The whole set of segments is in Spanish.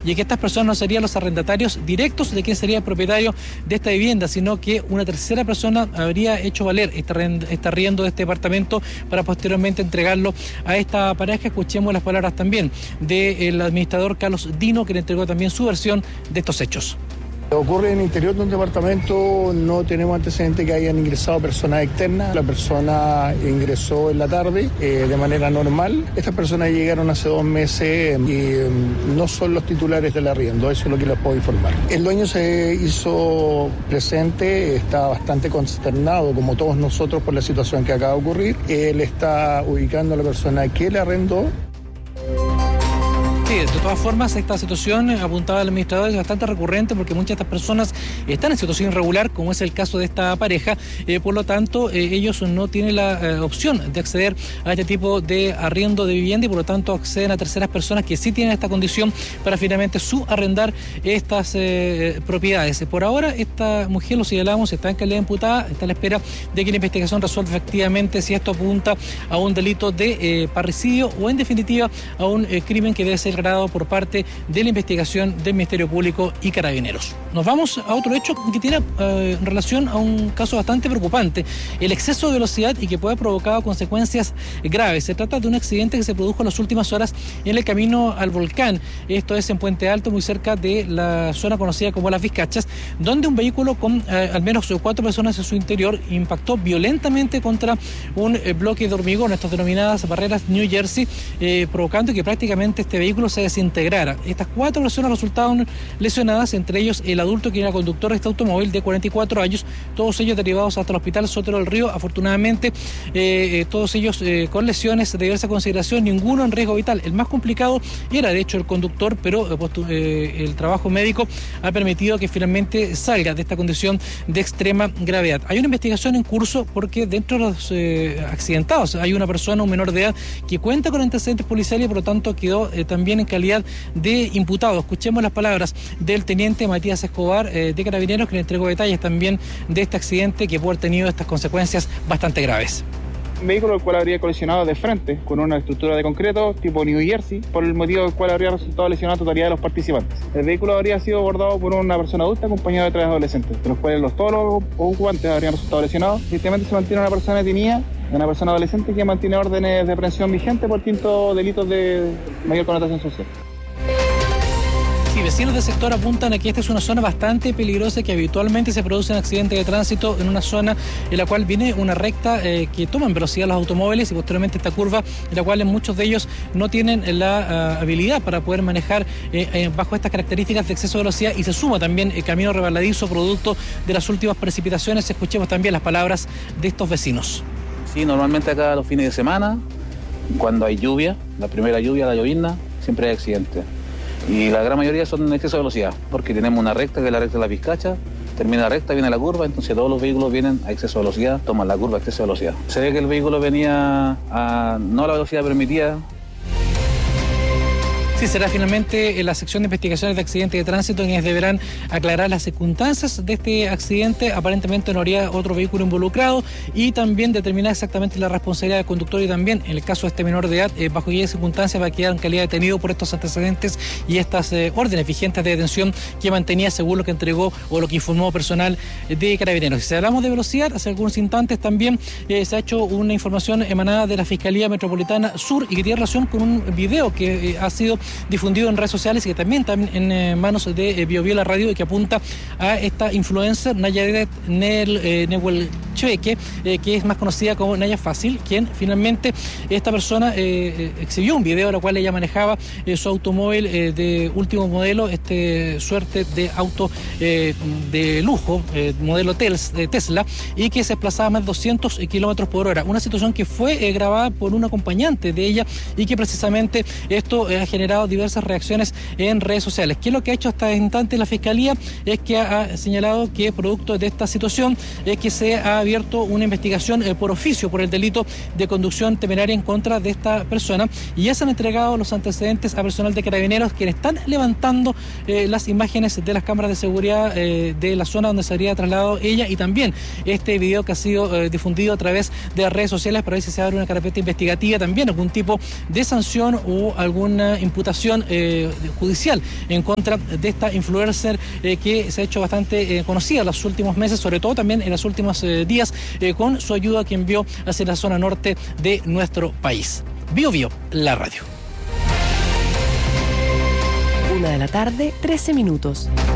y que estas personas no serían los arrendatarios directos de quien sería el propietario de esta vivienda, sino que una tercera persona habría hecho valer este arriendo de este departamento para posteriormente entregarlo a esta pareja. Escuchemos las palabras también del administrador Carlos Dino, que le entregó también su versión de estos hechos. Ocurre en el interior de un departamento, no tenemos antecedentes que hayan ingresado personas externas. La persona ingresó en la tarde de manera normal. Estas personas llegaron hace 2 meses y no son los titulares del arriendo, eso es lo que les puedo informar. El dueño se hizo presente, está bastante consternado, como todos nosotros, por la situación que acaba de ocurrir. Él está ubicando a la persona que le arrendó. Sí, de todas formas, esta situación, apuntaba el administrador, es bastante recurrente porque muchas de estas personas están en situación irregular, como es el caso de esta pareja. Por lo tanto, ellos no tienen la opción de acceder a este tipo de arriendo de vivienda y por lo tanto acceden a terceras personas que sí tienen esta condición para finalmente subarrendar estas propiedades. Por ahora, esta mujer, lo señalamos, está en calidad de imputada, está a la espera de que la investigación resuelva efectivamente si esto apunta a un delito de parricidio o en definitiva a un crimen que debe ser grado por parte de la investigación del Ministerio Público y Carabineros. Nos vamos a otro hecho que tiene relación a un caso bastante preocupante, el exceso de velocidad y que puede haber provocado consecuencias graves. Se trata de un accidente que se produjo en las últimas horas en el camino al volcán. Esto es en Puente Alto, muy cerca de la zona conocida como Las Vizcachas, donde un vehículo con al menos 4 personas en su interior impactó violentamente contra un bloque de hormigón, estas denominadas barreras New Jersey, provocando que prácticamente este vehículo se desintegrara. Estas 4 personas resultaron lesionadas, entre ellos el adulto que era conductor de este automóvil de 44 años, todos ellos derivados hasta el hospital Sotero del Río. Afortunadamente, todos ellos con lesiones de diversa consideración, ninguno en riesgo vital. El más complicado era de hecho el conductor, pero el trabajo médico ha permitido que finalmente salga de esta condición de extrema gravedad. Hay una investigación en curso porque dentro de los accidentados hay una persona, un menor de edad, que cuenta con antecedentes policiales y por lo tanto quedó también en calidad de imputado. Escuchemos las palabras del teniente Matías Escobar de Carabineros, que le entregó detalles también de este accidente que puede haber tenido estas consecuencias bastante graves. Un vehículo el cual habría colisionado de frente con una estructura de concreto tipo New Jersey, por el motivo del cual habría resultado lesionada la totalidad de los participantes. El vehículo habría sido abordado por una persona adulta acompañada de 3 adolescentes, de los cuales todos los ocupantes habrían resultado lesionados. Efectivamente se mantiene una persona detenida, una persona adolescente que mantiene órdenes de aprehensión vigentes por distintos delitos de mayor connotación social. Sí, vecinos del sector apuntan a que esta es una zona bastante peligrosa, que habitualmente se producen accidentes de tránsito en una zona en la cual viene una recta que toman velocidad los automóviles y posteriormente esta curva en la cual muchos de ellos no tienen la habilidad para poder manejar bajo estas características de exceso de velocidad, y se suma también el camino resbaladizo producto de las últimas precipitaciones. Escuchemos también las palabras de estos vecinos. Sí, normalmente acá los fines de semana, cuando hay lluvia, la primera lluvia, la llovizna, siempre hay accidentes. Y la gran mayoría son en exceso de velocidad, porque tenemos una recta que es la recta de Las Vizcachas, termina la recta, viene la curva, entonces todos los vehículos vienen a exceso de velocidad, toman la curva a exceso de velocidad. Se ve que el vehículo venía no a la velocidad permitida. Sí, será finalmente en la sección de investigaciones de accidentes de tránsito quienes deberán aclarar las circunstancias de este accidente. Aparentemente no habría otro vehículo involucrado y también determinar exactamente la responsabilidad del conductor, y también en el caso de este menor de edad, bajo qué circunstancias va a quedar en calidad de detenido por estos antecedentes y estas órdenes vigentes de detención que mantenía, según lo que entregó o lo que informó personal de Carabineros. Si hablamos de velocidad, hace algunos instantes también se ha hecho una información emanada de la Fiscalía Metropolitana Sur y que tiene relación con un video que ha sido difundido en redes sociales y que también está en manos de BioBio la radio, y que apunta a esta influencer Nayaret Nehuelcheque, que es más conocida como Naya Fácil, quien finalmente esta persona exhibió un video en el cual ella manejaba su automóvil de último modelo, suerte de auto de lujo, modelo Tesla, y que se desplazaba a más de 200 kilómetros por hora. Una situación que fue grabada por un acompañante de ella y que precisamente esto ha generado diversas reacciones en redes sociales. ¿Qué es lo que ha hecho hasta el instante la Fiscalía? Es que ha señalado que producto de esta situación es que se ha abierto una investigación por oficio por el delito de conducción temeraria en contra de esta persona, y ya se han entregado los antecedentes a personal de Carabineros, quienes están levantando las imágenes de las cámaras de seguridad de la zona donde se habría trasladado ella, y también este video que ha sido difundido a través de las redes sociales para ver si se abre una carpeta investigativa, también algún tipo de sanción o alguna imputación imputación judicial en contra de esta influencer que se ha hecho bastante conocida en los últimos meses, sobre todo también en los últimos días, con su ayuda que envió hacia la zona norte de nuestro país. Bio Bio, la radio. 1:13 p.m.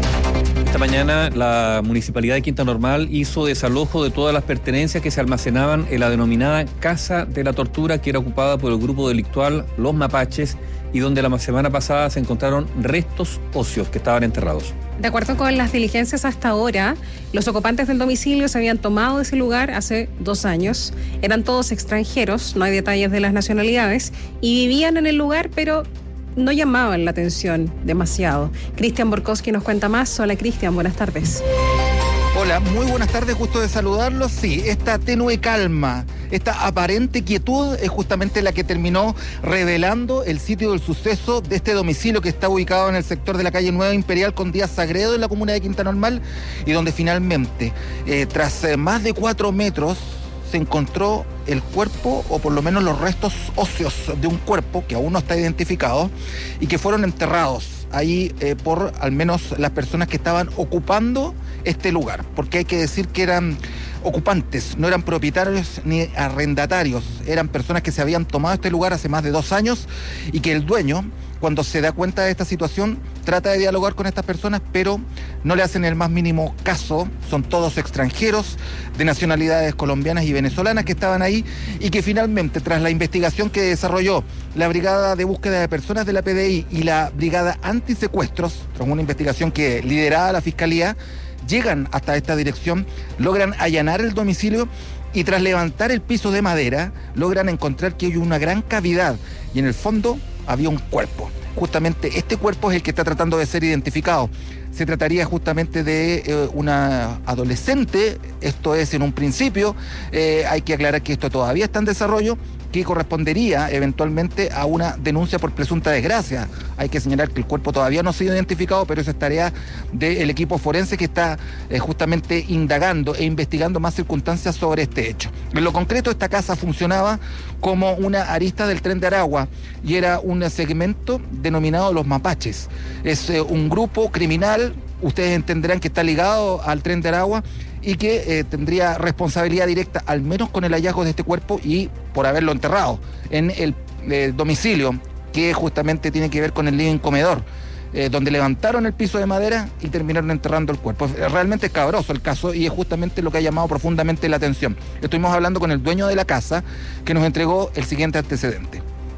Esta mañana la Municipalidad de Quinta Normal hizo desalojo de todas las pertenencias que se almacenaban en la denominada Casa de la Tortura, que era ocupada por el grupo delictual Los Mapaches, y donde la semana pasada se encontraron restos óseos que estaban enterrados. De acuerdo con las diligencias hasta ahora, los ocupantes del domicilio se habían tomado ese lugar hace 2 años. Eran todos extranjeros, no hay detalles de las nacionalidades, y vivían en el lugar, pero no llamaban la atención demasiado. Cristian Borkowski nos cuenta más. Hola Cristian, buenas tardes. Hola, muy buenas tardes, gusto de saludarlos. Sí, esta tenue calma, esta aparente quietud es justamente la que terminó revelando el sitio del suceso de este domicilio que está ubicado en el sector de la calle Nueva Imperial con Díaz Sagredo en la comuna de Quinta Normal, y donde finalmente, tras más de 4 metros, se encontró el cuerpo, o por lo menos los restos óseos de un cuerpo que aún no está identificado y que fueron enterrados ahí por al menos las personas que estaban ocupando este lugar, porque hay que decir que eran ocupantes, no eran propietarios ni arrendatarios, eran personas que se habían tomado este lugar hace más de 2 años y que el dueño, cuando se da cuenta de esta situación, trata de dialogar con estas personas, pero no le hacen el más mínimo caso. Son todos extranjeros de nacionalidades colombianas y venezolanas que estaban ahí, y que finalmente, tras la investigación que desarrolló la Brigada de Búsqueda de Personas de la PDI y la Brigada Antisecuestros, tras una investigación que lideraba la Fiscalía, llegan hasta esta dirección, logran allanar el domicilio y tras levantar el piso de madera, logran encontrar que hay una gran cavidad y en el fondo había un cuerpo. Justamente este cuerpo es el que está tratando de ser identificado. Se trataría justamente de una adolescente, esto es en un principio, hay que aclarar que esto todavía está en desarrollo, que correspondería eventualmente a una denuncia por presunta desgracia. Hay que señalar que el cuerpo todavía no ha sido identificado, pero esa es tarea del equipo forense que está justamente indagando e investigando más circunstancias sobre este hecho. En lo concreto, esta casa funcionaba como una arista del Tren de Aragua y era un segmento denominado Los Mapaches. Es un grupo criminal, ustedes entenderán que está ligado al Tren de Aragua y que tendría responsabilidad directa, al menos con el hallazgo de este cuerpo y por haberlo enterrado en el domicilio, que justamente tiene que ver con el living comedor, donde levantaron el piso de madera y terminaron enterrando el cuerpo. Realmente es cabroso el caso y es justamente lo que ha llamado profundamente la atención. Estuvimos hablando con el dueño de la casa, que nos entregó el siguiente antecedente.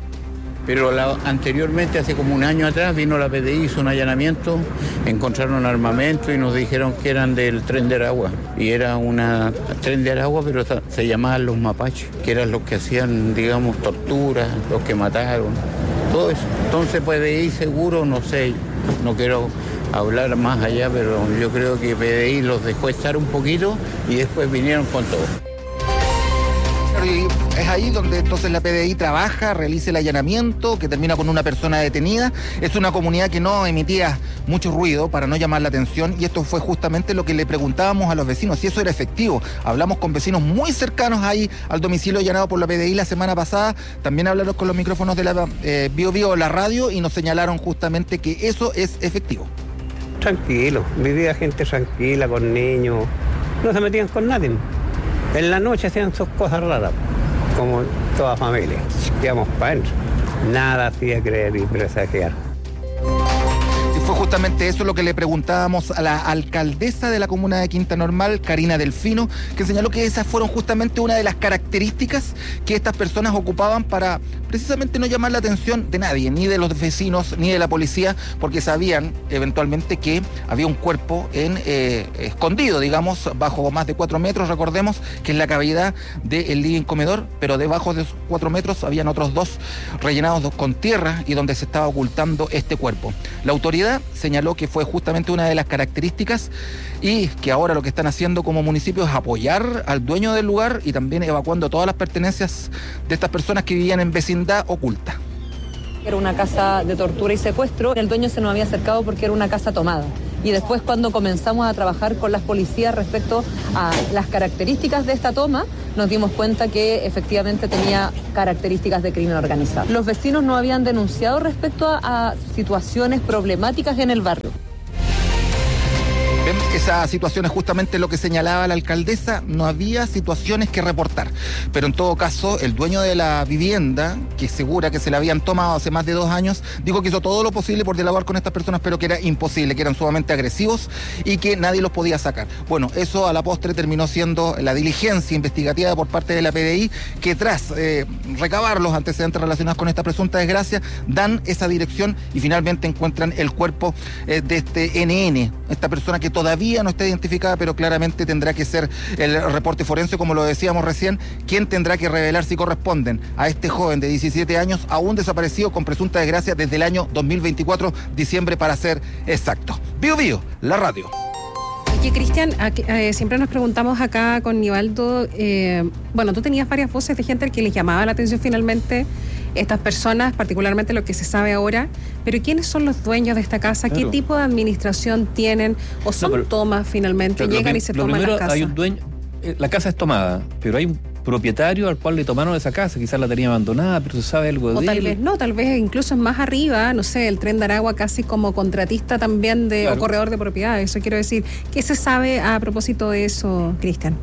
Pero anteriormente, hace como 1 año atrás, vino la PDI, hizo un allanamiento, encontraron armamento y nos dijeron que eran del Tren de Aragua. Y era una Tren de Aragua, pero se llamaban Los Mapaches, que eran los que hacían, digamos, torturas, los que mataron, todo eso. Entonces PDI seguro, no sé, no quiero hablar más allá, pero yo creo que PDI los dejó estar un poquito y después vinieron con todo. Y es ahí donde entonces la PDI trabaja, realiza el allanamiento, que termina con una persona detenida. Es una comunidad que no emitía mucho ruido para no llamar la atención, y esto fue justamente lo que le preguntábamos a los vecinos, si eso era efectivo. Hablamos con vecinos muy cercanos ahí al domicilio allanado por la PDI la semana pasada, también hablaron con los micrófonos de la Bio Bio, la radio, y nos señalaron justamente que eso es efectivo. Tranquilo, vivía gente tranquila, con niños, no se metían con nadie. En la noche hacían sus cosas raras, como toda familia. Íbamos para adentro. Nada hacía creer y presagiar. Y fue justamente eso lo que le preguntábamos a la alcaldesa de la comuna de Quinta Normal, Karina Delfino, que señaló que esas fueron justamente una de las características que estas personas ocupaban para precisamente no llamar la atención de nadie, ni de los vecinos, ni de la policía, porque sabían eventualmente que había un cuerpo escondido, digamos, bajo más de 4 metros, recordemos que es la cavidad del living comedor, pero debajo de esos 4 metros habían otros 2 rellenados con tierra y donde se estaba ocultando este cuerpo. La autoridad señaló que fue justamente una de las características y que ahora lo que están haciendo como municipio es apoyar al dueño del lugar y también evacuando todas las pertenencias de estas personas que vivían en vecindad oculta. Era una casa de tortura y secuestro. El dueño se nos había acercado porque era una casa tomada. y después cuando comenzamos a trabajar con las policías respecto a las características de esta toma, nos dimos cuenta que efectivamente tenía características de crimen organizado. Los vecinos no habían denunciado respecto a situaciones problemáticas en el barrio. Esa situación es justamente lo que señalaba la alcaldesa, no había situaciones que reportar. Pero en todo caso, el dueño de la vivienda, que asegura que se la habían tomado hace más de 2 años, dijo que hizo todo lo posible por dialogar con estas personas, pero que era imposible, que eran sumamente agresivos y que nadie los podía sacar. Bueno, eso a la postre terminó siendo la diligencia investigativa por parte de la PDI, que tras recabar los antecedentes relacionados con esta presunta desgracia, dan esa dirección y finalmente encuentran el cuerpo de este NN, esta persona que todavía no está identificada, pero claramente tendrá que ser el reporte forense, como lo decíamos recién, quien tendrá que revelar si corresponden a este joven de 17 años, aún desaparecido con presunta desgracia desde el año 2024, diciembre para ser exacto. Bio Bio, la radio. Oye, Cristian, siempre nos preguntamos acá con Nivaldo, bueno, tú tenías varias voces de gente que les llamaba la atención finalmente estas personas, particularmente lo que se sabe ahora, pero ¿quiénes son los dueños de esta casa? Claro. ¿Qué tipo de administración tienen? ¿O son tomas finalmente? Llegan y se toman la casa. Hay un dueño, la casa es tomada, pero hay un propietario al cual le tomaron esa casa, quizás la tenía abandonada, pero se sabe algo de él. O tal vez no, tal vez incluso es más arriba, no sé, el Tren de Aragua casi como contratista también de, claro, o corredor de propiedades, eso quiero decir. ¿Qué se sabe a propósito de eso, Cristian?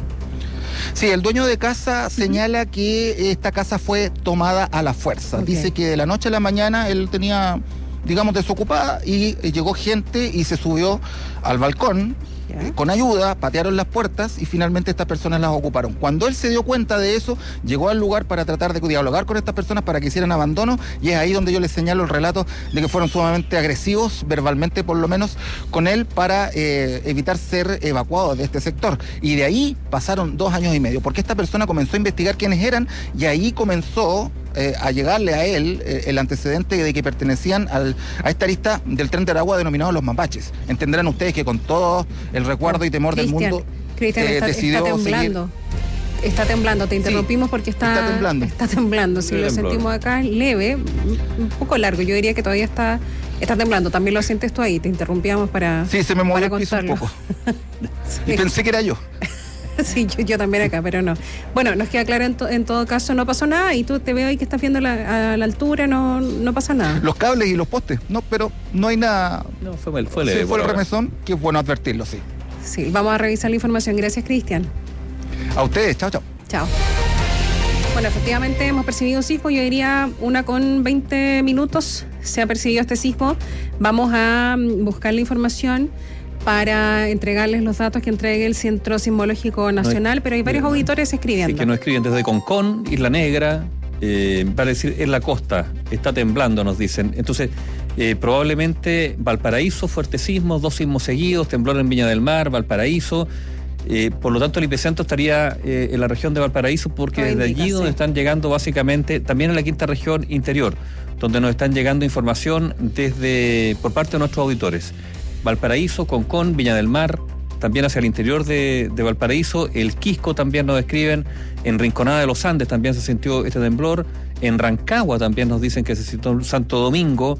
Sí, el dueño de casa señala que esta casa fue tomada a la fuerza. Okay. Dice que de la noche a la mañana él tenía, digamos, desocupada y llegó gente y se subió al balcón. Con ayuda, patearon las puertas y finalmente estas personas las ocuparon. Cuando él se dio cuenta de eso, llegó al lugar para tratar de dialogar con estas personas para que hicieran abandono, y es ahí donde yo les señalo el relato de que fueron sumamente agresivos, verbalmente por lo menos, con él para evitar ser evacuados de este sector. Y de ahí pasaron 2 años y medio, porque esta persona comenzó a investigar quiénes eran y ahí comenzó a llegarle a él el antecedente de que pertenecían a esta lista del Tren de Aragua denominado los mapaches. Entenderán ustedes que con todo el recuerdo y temor del mundo, Cristian, está temblando. Está temblando, te interrumpimos porque está temblando. Está temblando, si lo sentimos acá es leve, un poco largo, yo diría que todavía está temblando. También lo sientes tú ahí, te interrumpíamos para sí, se me movió el piso un poco. Sí. Y pensé que era yo. Sí, yo también acá, pero no. Bueno, nos queda claro en todo caso, no pasó nada y tú te veo ahí que estás viendo a la altura, no pasa nada. Los cables y los postes, no, pero no hay nada. No, fue leve. Sí, fue el remesón, que es bueno advertirlo, sí. Sí, vamos a revisar la información. Gracias, Cristian. A ustedes, chao. Chao. Bueno, efectivamente hemos percibido un sismo, yo diría 1:20 se ha percibido este sismo. Vamos a buscar la información para entregarles los datos que entregue el Centro Sismológico Nacional, pero hay varios auditores escribiendo. Sí, que nos escriben desde Concón, Isla Negra, para decir, en la costa, está temblando, nos dicen. Entonces, probablemente Valparaíso, fuerte sismo, 2 sismos seguidos, temblor en Viña del Mar, Valparaíso. Por lo tanto, el epicentro estaría en la región de Valparaíso, porque desde allí donde están llegando básicamente, también en la quinta región interior, donde nos están llegando información por parte de nuestros auditores. Valparaíso, Concón, Viña del Mar, también hacia el interior de Valparaíso, el Quisco también nos escriben, en Rinconada de los Andes también se sintió este temblor, en Rancagua también nos dicen que se sintió en Santo Domingo,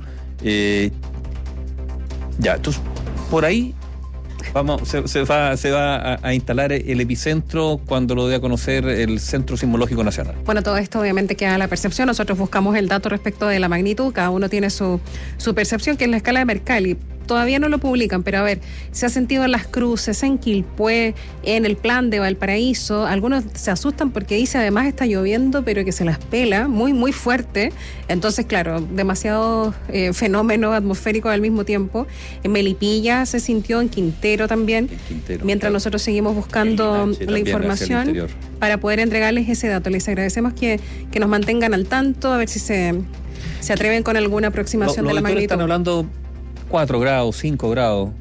entonces por ahí se va a instalar el epicentro cuando lo dé a conocer el Centro Sismológico Nacional. Bueno, todo esto obviamente queda a la percepción. Nosotros buscamos el dato respecto de la magnitud. Cada uno tiene su percepción, que es la escala de Mercalli. Todavía no lo publican, pero a ver, se ha sentido en Las Cruces, en Quilpué, en el Plan de Valparaíso. Algunos se asustan porque dice además está lloviendo, pero que se las pela, muy, muy fuerte. Entonces, claro, demasiado fenómeno atmosférico al mismo tiempo. En Melipilla se sintió, en Quintero también. Mientras nosotros seguimos buscando la información para poder entregarles ese dato. Les agradecemos que nos mantengan al tanto, a ver si se atreven con alguna aproximación de la magnitud. Están hablando 4 grados, 5 grados.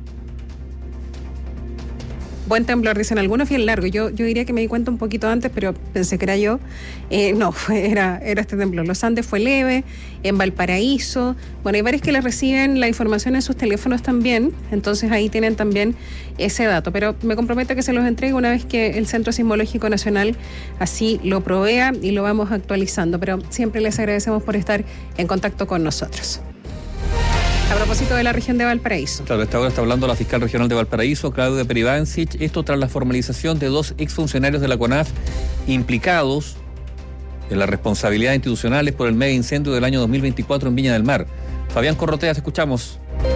Buen temblor, dicen algunos, bien largo. Yo diría que me di cuenta un poquito antes, pero pensé que era yo. No, era este temblor. Los Andes fue leve, en Valparaíso. Bueno, hay varios que les reciben la información en sus teléfonos también, entonces ahí tienen también ese dato. Pero me comprometo a que se los entregue una vez que el Centro Sismológico Nacional así lo provea y lo vamos actualizando. Pero siempre les agradecemos por estar en contacto con nosotros. A propósito de la región de Valparaíso. Claro, esta hora está hablando la fiscal regional de Valparaíso, Claudia Peribancic, esto tras la formalización de 2 exfuncionarios de la CONAF implicados en las responsabilidades institucionales por el mega incendio del año 2024 en Viña del Mar. Fabián Corrotea, te escuchamos.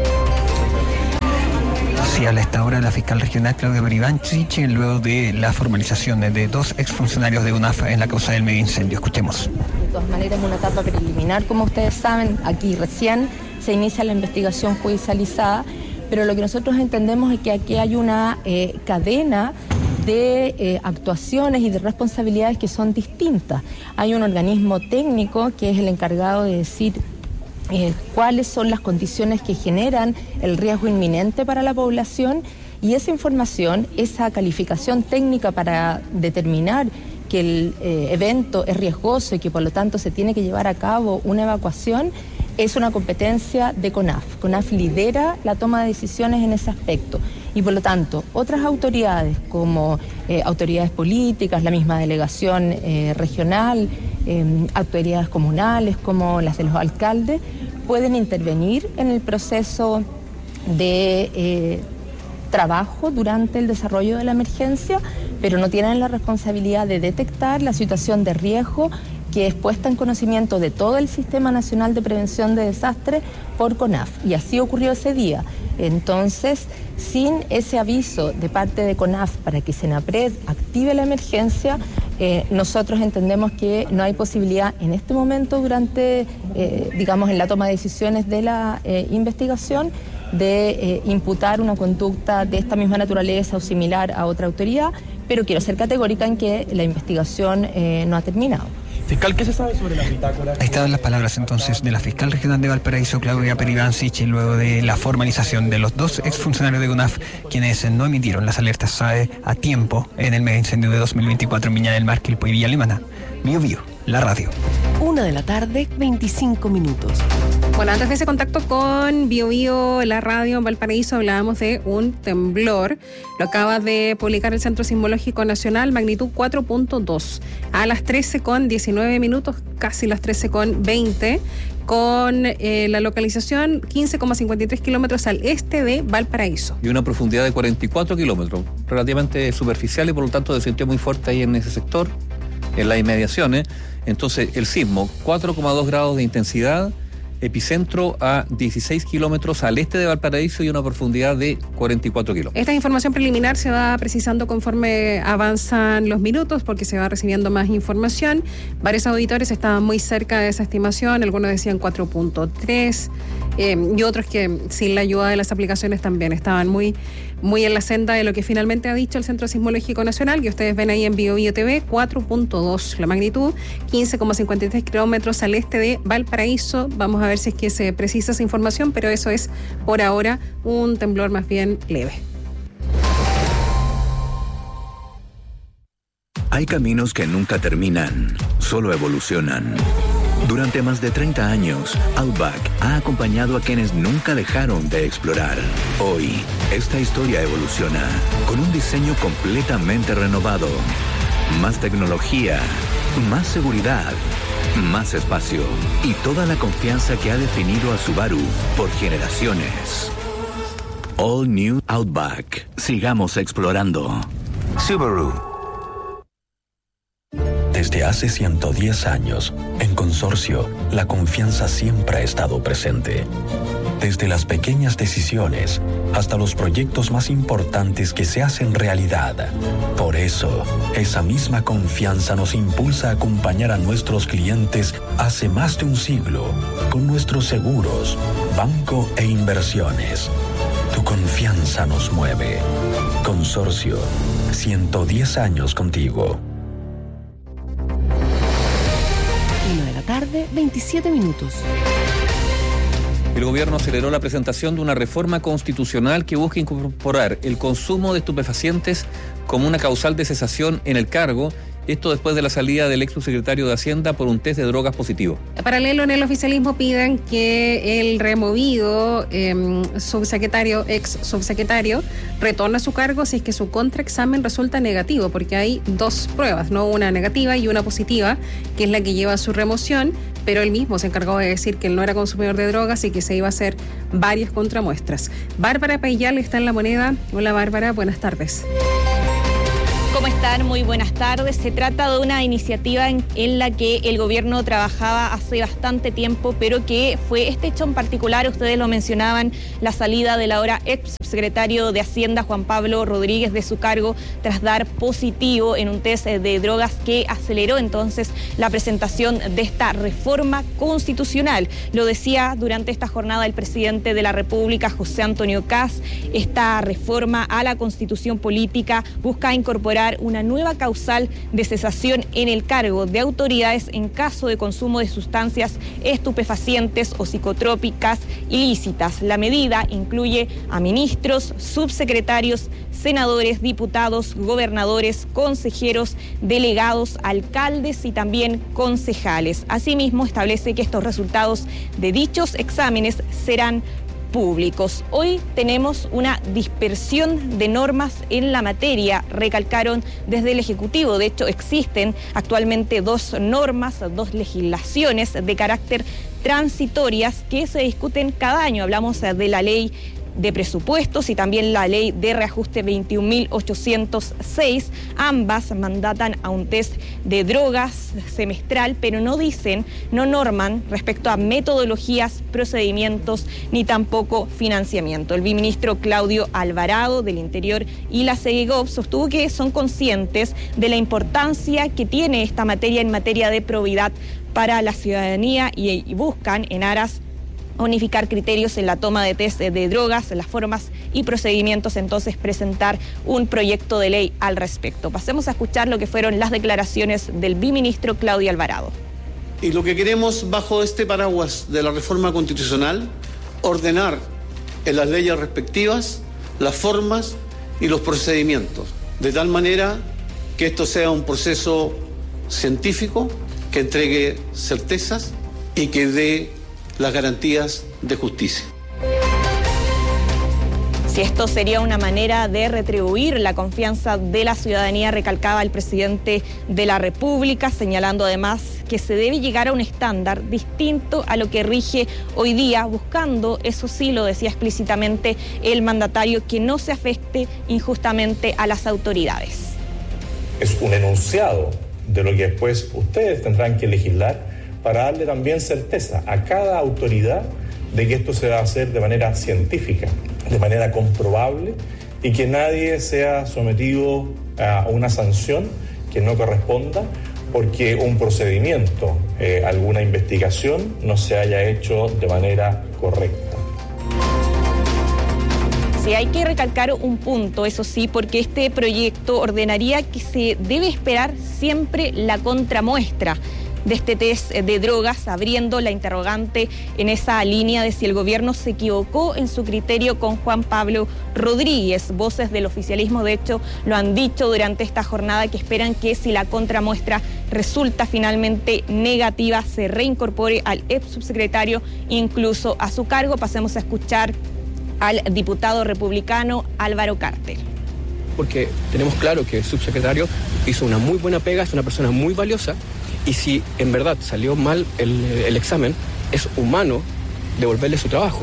Sí, a esta hora la fiscal regional Claudia Peribancic, luego de la formalización de 2 exfuncionarios de UNAF en la causa del mega incendio. Escuchemos. De todas maneras, es una etapa preliminar, como ustedes saben, aquí recién se inicia la investigación judicializada, pero lo que nosotros entendemos es que aquí hay una cadena de actuaciones y de responsabilidades que son distintas. Hay un organismo técnico que es el encargado de decir cuáles son las condiciones que generan el riesgo inminente para la población, y esa información, esa calificación técnica para determinar que el evento es riesgoso y que por lo tanto se tiene que llevar a cabo una evacuación, es una competencia de CONAF. CONAF lidera la toma de decisiones en ese aspecto y por lo tanto otras autoridades como autoridades políticas, la misma delegación regional, autoridades comunales como las de los alcaldes, pueden intervenir en el proceso de trabajo durante el desarrollo de la emergencia, pero no tienen la responsabilidad de detectar la situación de riesgo que es puesta en conocimiento de todo el Sistema Nacional de Prevención de Desastres por CONAF. Y así ocurrió ese día. Entonces, sin ese aviso de parte de CONAF para que Senapred active la emergencia, nosotros entendemos que no hay posibilidad en este momento durante, en la toma de decisiones de la investigación, de imputar una conducta de esta misma naturaleza o similar a otra autoridad, pero quiero ser categórica en que la investigación no ha terminado. Fiscal, ¿qué se sabe sobre las bitácoras? Ahí están las palabras entonces de la fiscal regional de Valparaíso, Claudia Peribancic, luego de la formalización de los 2 exfuncionarios de UNAF, quienes no emitieron las alertas SAE a tiempo en el mega incendio de 2024 en Viña del Mar, Quilpué y Villa Alemana. Bio Bio, la radio. 1:25 p.m. Bueno, antes de ese contacto con Bio Bio, la radio en Valparaíso, hablábamos de un temblor. Lo acaba de publicar el Centro Sismológico Nacional, magnitud 4.2, a las 13:19, casi las 13:20, con la localización 15,53 kilómetros al este de Valparaíso. Y una profundidad de 44 kilómetros, relativamente superficial y por lo tanto se sintió muy fuerte ahí en ese sector, en las inmediaciones. Entonces, el sismo, 4,2 grados de intensidad, epicentro a 16 kilómetros al este de Valparaíso y una profundidad de 44 kilómetros. Esta información preliminar se va precisando conforme avanzan los minutos porque se va recibiendo más información. Varios auditores estaban muy cerca de esa estimación, algunos decían 4.3 y otros que sin la ayuda de las aplicaciones también estaban muy en la senda de lo que finalmente ha dicho el Centro Sismológico Nacional, que ustedes ven ahí en Bio Bio TV, 4.2 la magnitud, 15,53 kilómetros al este de Valparaíso. Vamos a ver si es que se precisa esa información, pero eso es por ahora un temblor más bien leve. Hay caminos que nunca terminan, solo evolucionan. Durante más de 30 años, Outback ha acompañado a quienes nunca dejaron de explorar. Hoy, esta historia evoluciona con un diseño completamente renovado. Más tecnología, más seguridad, más espacio y toda la confianza que ha definido a Subaru por generaciones. All New Outback. Sigamos explorando. Subaru. Desde hace 110 años, en Consorcio, la confianza siempre ha estado presente. Desde las pequeñas decisiones hasta los proyectos más importantes que se hacen realidad. Por eso, esa misma confianza nos impulsa a acompañar a nuestros clientes hace más de un siglo con nuestros seguros, banco e inversiones. Tu confianza nos mueve. Consorcio, 110 años contigo. 1:27 p.m. El gobierno aceleró la presentación de una reforma constitucional que busca incorporar el consumo de estupefacientes como una causal de cesación en el cargo. Esto después de la salida del ex subsecretario de Hacienda por un test de drogas positivo. En paralelo, en el oficialismo piden que el removido ex subsecretario retorne a su cargo si es que su contraexamen resulta negativo, porque hay 2 pruebas, ¿no? Una negativa y una positiva, que es la que lleva a su remoción, pero él mismo se encargó de decir que él no era consumidor de drogas y que se iba a hacer varias contramuestras. Bárbara Payal está en La Moneda. Hola Bárbara, buenas tardes. ¿Cómo están? Muy buenas tardes. Se trata de una iniciativa en la que el gobierno trabajaba hace bastante tiempo, pero que fue este hecho en particular, ustedes lo mencionaban, la salida del ahora ex subsecretario de Hacienda, Juan Pablo Rodríguez, de su cargo tras dar positivo en un test de drogas que aceleró entonces la presentación de esta reforma constitucional. Lo decía durante esta jornada el presidente de la República, José Antonio Kast. Esta reforma a la Constitución política busca incorporar una nueva causal de cesación en el cargo de autoridades en caso de consumo de sustancias estupefacientes o psicotrópicas ilícitas. La medida incluye a ministros, subsecretarios, senadores, diputados, gobernadores, consejeros, delegados, alcaldes y también concejales. Asimismo, establece que estos resultados de dichos exámenes serán públicos. Hoy tenemos una dispersión de normas en la materia, recalcaron desde el Ejecutivo. De hecho, existen actualmente 2 normas, 2 legislaciones de carácter transitorias que se discuten cada año. Hablamos de la ley de presupuestos y también la ley de reajuste 21.806. Ambas mandatan a un test de drogas semestral, pero no norman respecto a metodologías, procedimientos ni tampoco financiamiento. El viceministro Claudio Alvarado del Interior y la CEGOP sostuvo que son conscientes de la importancia que tiene esta materia en materia de probidad para la ciudadanía y buscan en aras unificar criterios en la toma de test de drogas, las formas y procedimientos, entonces presentar un proyecto de ley al respecto. Pasemos a escuchar lo que fueron las declaraciones del viceministro Claudio Alvarado. Y lo que queremos bajo este paraguas de la reforma constitucional, ordenar en las leyes respectivas las formas y los procedimientos, de tal manera que esto sea un proceso científico, que entregue certezas y que dé las garantías de justicia. Si esto sería una manera de retribuir la confianza de la ciudadanía, recalcaba el presidente de la República, señalando además que se debe llegar a un estándar distinto a lo que rige hoy día, buscando, eso sí lo decía explícitamente el mandatario, que no se afecte injustamente a las autoridades. Es un enunciado de lo que después ustedes tendrán que legislar para darle también certeza a cada autoridad de que esto se va a hacer de manera científica, de manera comprobable, y que nadie sea sometido a una sanción que no corresponda porque un procedimiento, alguna investigación no se haya hecho de manera correcta. Sí, hay que recalcar un punto, eso sí, porque este proyecto ordenaría que se debe esperar siempre la contramuestra de este test de drogas, abriendo la interrogante en esa línea de si el gobierno se equivocó en su criterio con Juan Pablo Rodríguez. Voces del oficialismo, de hecho, lo han dicho durante esta jornada, que esperan que si la contramuestra resulta finalmente negativa, se reincorpore al ex subsecretario incluso a su cargo. Pasemos a escuchar al diputado republicano Álvaro Carter. Porque tenemos claro que el subsecretario hizo una muy buena pega, es una persona muy valiosa, y si en verdad salió mal el examen, es humano devolverle su trabajo.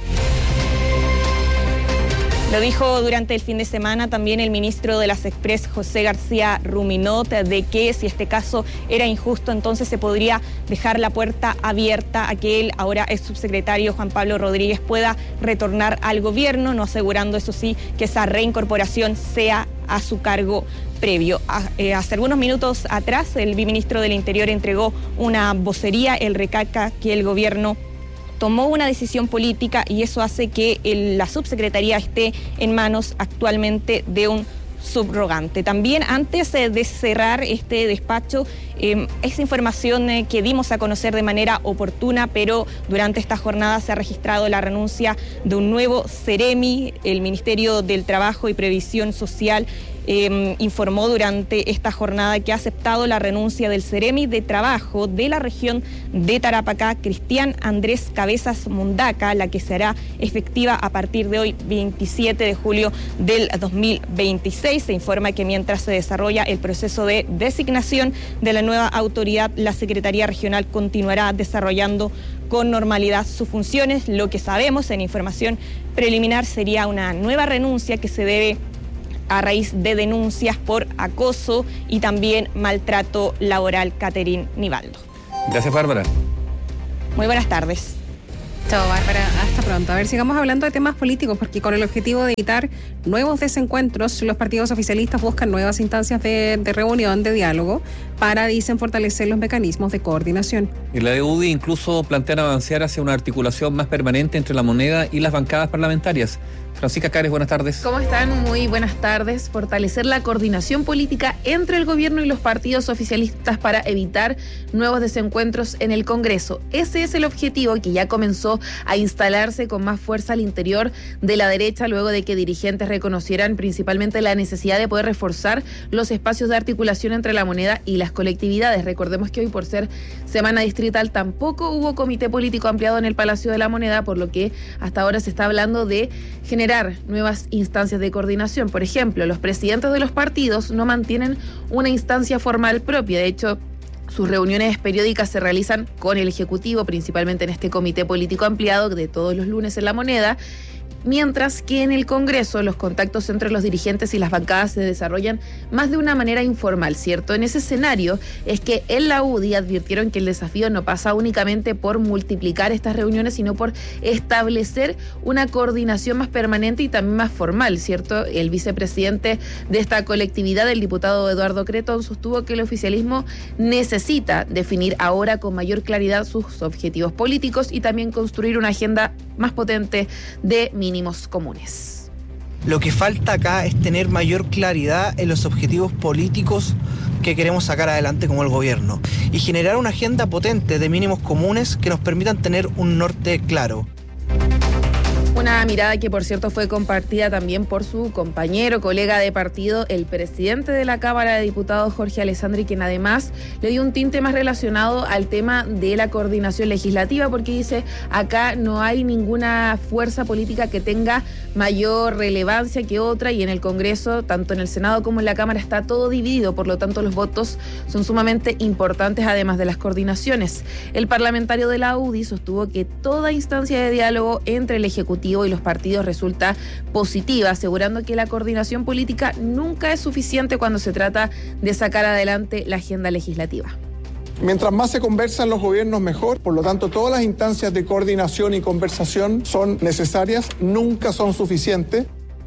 Lo dijo durante el fin de semana también el ministro de las Express, José García Ruminot, de que si este caso era injusto, entonces se podría dejar la puerta abierta a que el ahora ex subsecretario Juan Pablo Rodríguez pueda retornar al gobierno, no asegurando, eso sí, que esa reincorporación sea a su cargo previo. Hace algunos minutos atrás, el viceministro del Interior entregó una vocería. Él recalca que el gobierno tomó una decisión política y eso hace que la subsecretaría esté en manos actualmente de un subrogante. También, antes de cerrar este despacho, esa información que dimos a conocer de manera oportuna, pero durante esta jornada se ha registrado la renuncia de un nuevo Ceremi. El Ministerio del Trabajo y Previsión Social informó durante esta jornada que ha aceptado la renuncia del Ceremi de Trabajo de la región de Tarapacá, Cristian Andrés Cabezas Mundaca, la que será efectiva a partir de hoy, 27 de julio del 2026. Se informa que mientras se desarrolla el proceso de designación de la nueva nueva autoridad, la Secretaría Regional continuará desarrollando con normalidad sus funciones. Lo que sabemos en información preliminar sería una nueva renuncia que se debe a raíz de denuncias por acoso y también maltrato laboral. Catherine Nivaldo. Gracias, Bárbara. Muy buenas tardes. Chao, Bárbara. Hasta pronto. A ver, sigamos hablando de temas políticos, porque con el objetivo de evitar nuevos desencuentros, los partidos oficialistas buscan nuevas instancias de reunión, de diálogo, para, dicen, fortalecer los mecanismos de coordinación. Y la UDI incluso plantean avanzar hacia una articulación más permanente entre la moneda y las bancadas parlamentarias. Francisca Cares, buenas tardes. ¿Cómo están? Muy buenas tardes. Fortalecer la coordinación política entre el gobierno y los partidos oficialistas para evitar nuevos desencuentros en el Congreso. Ese es el objetivo que ya comenzó a instalarse con más fuerza al interior de la derecha, luego de que dirigentes reconocieran principalmente la necesidad de poder reforzar los espacios de articulación entre la moneda y las colectividades. Recordemos que hoy, por ser semana distrital, tampoco hubo comité político ampliado en el Palacio de la Moneda, por lo que hasta ahora se está hablando de generar nuevas instancias de coordinación. Por ejemplo, los presidentes de los partidos no mantienen una instancia formal propia. De hecho, sus reuniones periódicas se realizan con el Ejecutivo, principalmente en este comité político ampliado de todos los lunes en la Moneda, mientras que en el Congreso los contactos entre los dirigentes y las bancadas se desarrollan más de una manera informal, ¿cierto? En ese escenario es que en la UDI advirtieron que el desafío no pasa únicamente por multiplicar estas reuniones, sino por establecer una coordinación más permanente y también más formal, ¿cierto? El vicepresidente de esta colectividad, el diputado Eduardo Cretón, sostuvo que el oficialismo necesita definir ahora con mayor claridad sus objetivos políticos y también construir una agenda más potente de mínimos comunes. Lo que falta acá es tener mayor claridad en los objetivos políticos que queremos sacar adelante como el gobierno y generar una agenda potente de mínimos comunes que nos permitan tener un norte claro. Una mirada que, por cierto, fue compartida también por su compañero, colega de partido, el presidente de la Cámara de Diputados, Jorge Alessandri, quien además le dio un tinte más relacionado al tema de la coordinación legislativa, porque dice, acá no hay ninguna fuerza política que tenga mayor relevancia que otra, y en el Congreso, tanto en el Senado como en la Cámara, está todo dividido, por lo tanto los votos son sumamente importantes, además de las coordinaciones. El parlamentario de la UDI sostuvo que toda instancia de diálogo entre el Ejecutivo y los partidos resulta positiva, asegurando que la coordinación política nunca es suficiente cuando se trata de sacar adelante la agenda legislativa. Mientras más se conversan los gobiernos, mejor. Por lo tanto, todas las instancias de coordinación y conversación son necesarias, nunca son suficientes.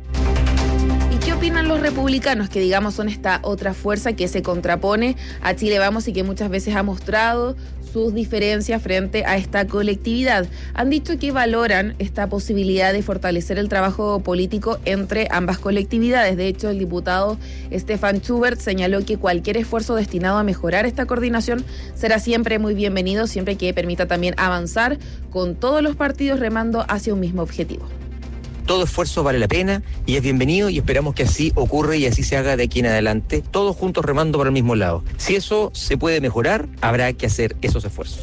¿Qué opinan los republicanos, que digamos son esta otra fuerza que se contrapone a Chile Vamos y que muchas veces ha mostrado sus diferencias frente a esta colectividad? Han dicho que valoran esta posibilidad de fortalecer el trabajo político entre ambas colectividades. De hecho, el diputado Stefan Schubert señaló que cualquier esfuerzo destinado a mejorar esta coordinación será siempre muy bienvenido, siempre que permita también avanzar con todos los partidos remando hacia un mismo objetivo. Todo esfuerzo vale la pena y es bienvenido, y esperamos que así ocurra y así se haga de aquí en adelante, todos juntos remando para el mismo lado. Si eso se puede mejorar, habrá que hacer esos esfuerzos.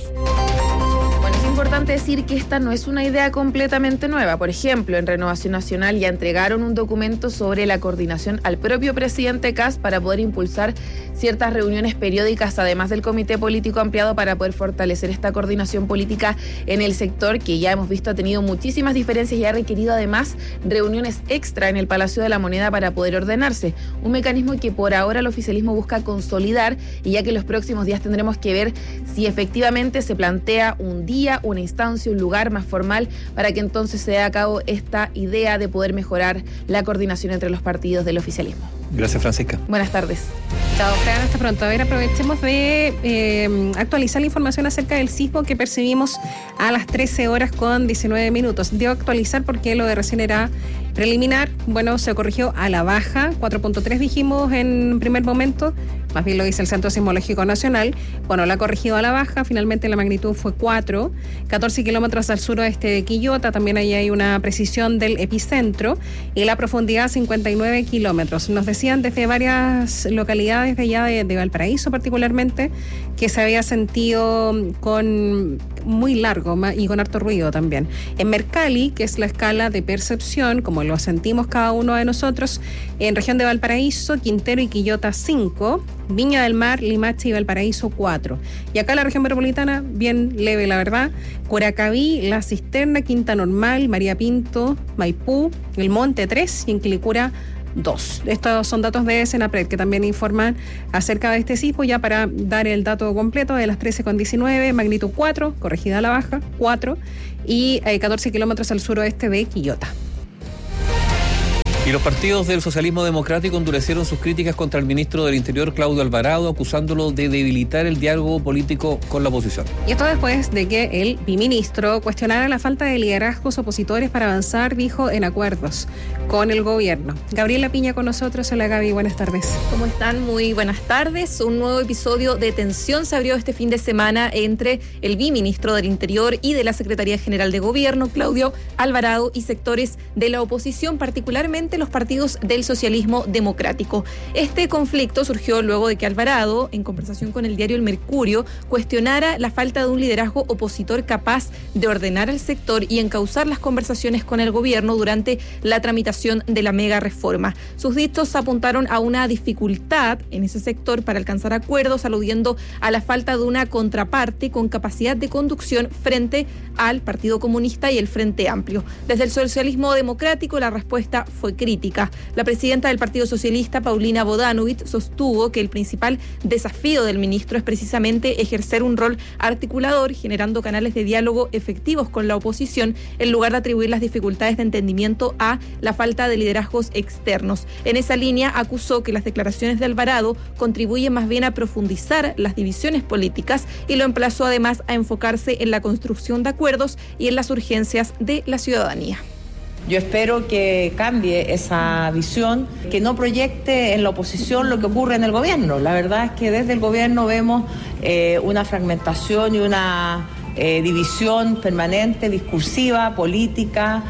Es importante decir que esta no es una idea completamente nueva. Por ejemplo, en Renovación Nacional ya entregaron un documento sobre la coordinación al propio presidente Kast para poder impulsar ciertas reuniones periódicas, además del comité político ampliado, para poder fortalecer esta coordinación política en el sector, que ya hemos visto ha tenido muchísimas diferencias y ha requerido además reuniones extra en el Palacio de la Moneda para poder ordenarse. Un mecanismo que por ahora el oficialismo busca consolidar, y ya que los próximos días tendremos que ver si efectivamente se plantea un día, una instancia, un lugar más formal, para que entonces se dé a cabo esta idea de poder mejorar la coordinación entre los partidos del oficialismo. Gracias, Francisca. Buenas tardes. Chao, Fran, hasta pronto. A ver, aprovechemos de actualizar la información acerca del sismo que percibimos a las 13 horas con 19 minutos. Debo actualizar porque lo de recién era preliminar. Bueno, se corrigió a la baja, 4.3 dijimos en primer momento, más bien lo dice el Centro Sismológico Nacional. Bueno, la ha corregido a la baja, finalmente la magnitud fue 4, 14 kilómetros al suroeste de Quillota, también ahí hay una precisión del epicentro, y la profundidad 59 kilómetros. Nos decían desde varias localidades de allá de Valparaíso particularmente, que se había sentido con muy largo y con harto ruido también. En Mercalli, que es la escala de percepción, como lo sentimos cada uno de nosotros, en región de Valparaíso, Quintero y Quillota 5, Viña del Mar, Limache y Valparaíso 4. Y acá la región metropolitana, bien leve la verdad, Curacaví, La Cisterna, Quinta Normal, María Pinto, Maipú, El Monte 3 y en Quilicura 2. Estos son datos de Senapred que también informan acerca de este sismo. Ya para dar el dato completo, de las 13,19, magnitud 4, corregida a la baja, 4, y 14 kilómetros al suroeste de Quillota. Y los partidos del socialismo democrático endurecieron sus críticas contra el ministro del Interior, Claudio Alvarado, acusándolo de debilitar el diálogo político con la oposición. Y esto después de que el biministro cuestionara la falta de liderazgos opositores para avanzar, dijo, en acuerdos con el gobierno. Gabriela Piña con nosotros. Hola Gaby, buenas tardes. ¿Cómo están? Muy buenas tardes. Un nuevo episodio de tensión se abrió este fin de semana entre el biministro del Interior y de la Secretaría General de Gobierno, Claudio Alvarado, y sectores de la oposición, particularmente los partidos del socialismo democrático. Este conflicto surgió luego de que Alvarado, en conversación con el diario El Mercurio, cuestionara la falta de un liderazgo opositor capaz de ordenar al sector y encauzar las conversaciones con el gobierno durante la tramitación de la mega reforma. Sus dichos apuntaron a una dificultad en ese sector para alcanzar acuerdos, aludiendo a la falta de una contraparte con capacidad de conducción frente al Partido Comunista y el Frente Amplio. Desde el socialismo democrático la respuesta fue crítica. La presidenta del Partido Socialista, Paulina Bodanovich, sostuvo que el principal desafío del ministro es precisamente ejercer un rol articulador, generando canales de diálogo efectivos con la oposición, en lugar de atribuir las dificultades de entendimiento a la falta de liderazgos externos. En esa línea acusó que las declaraciones de Alvarado contribuyen más bien a profundizar las divisiones políticas y lo emplazó además a enfocarse en la construcción de acuerdos y en las urgencias de la ciudadanía. Yo espero que cambie esa visión, que no proyecte en la oposición lo que ocurre en el gobierno. La verdad es que desde el gobierno vemos una fragmentación y una división permanente, discursiva, política.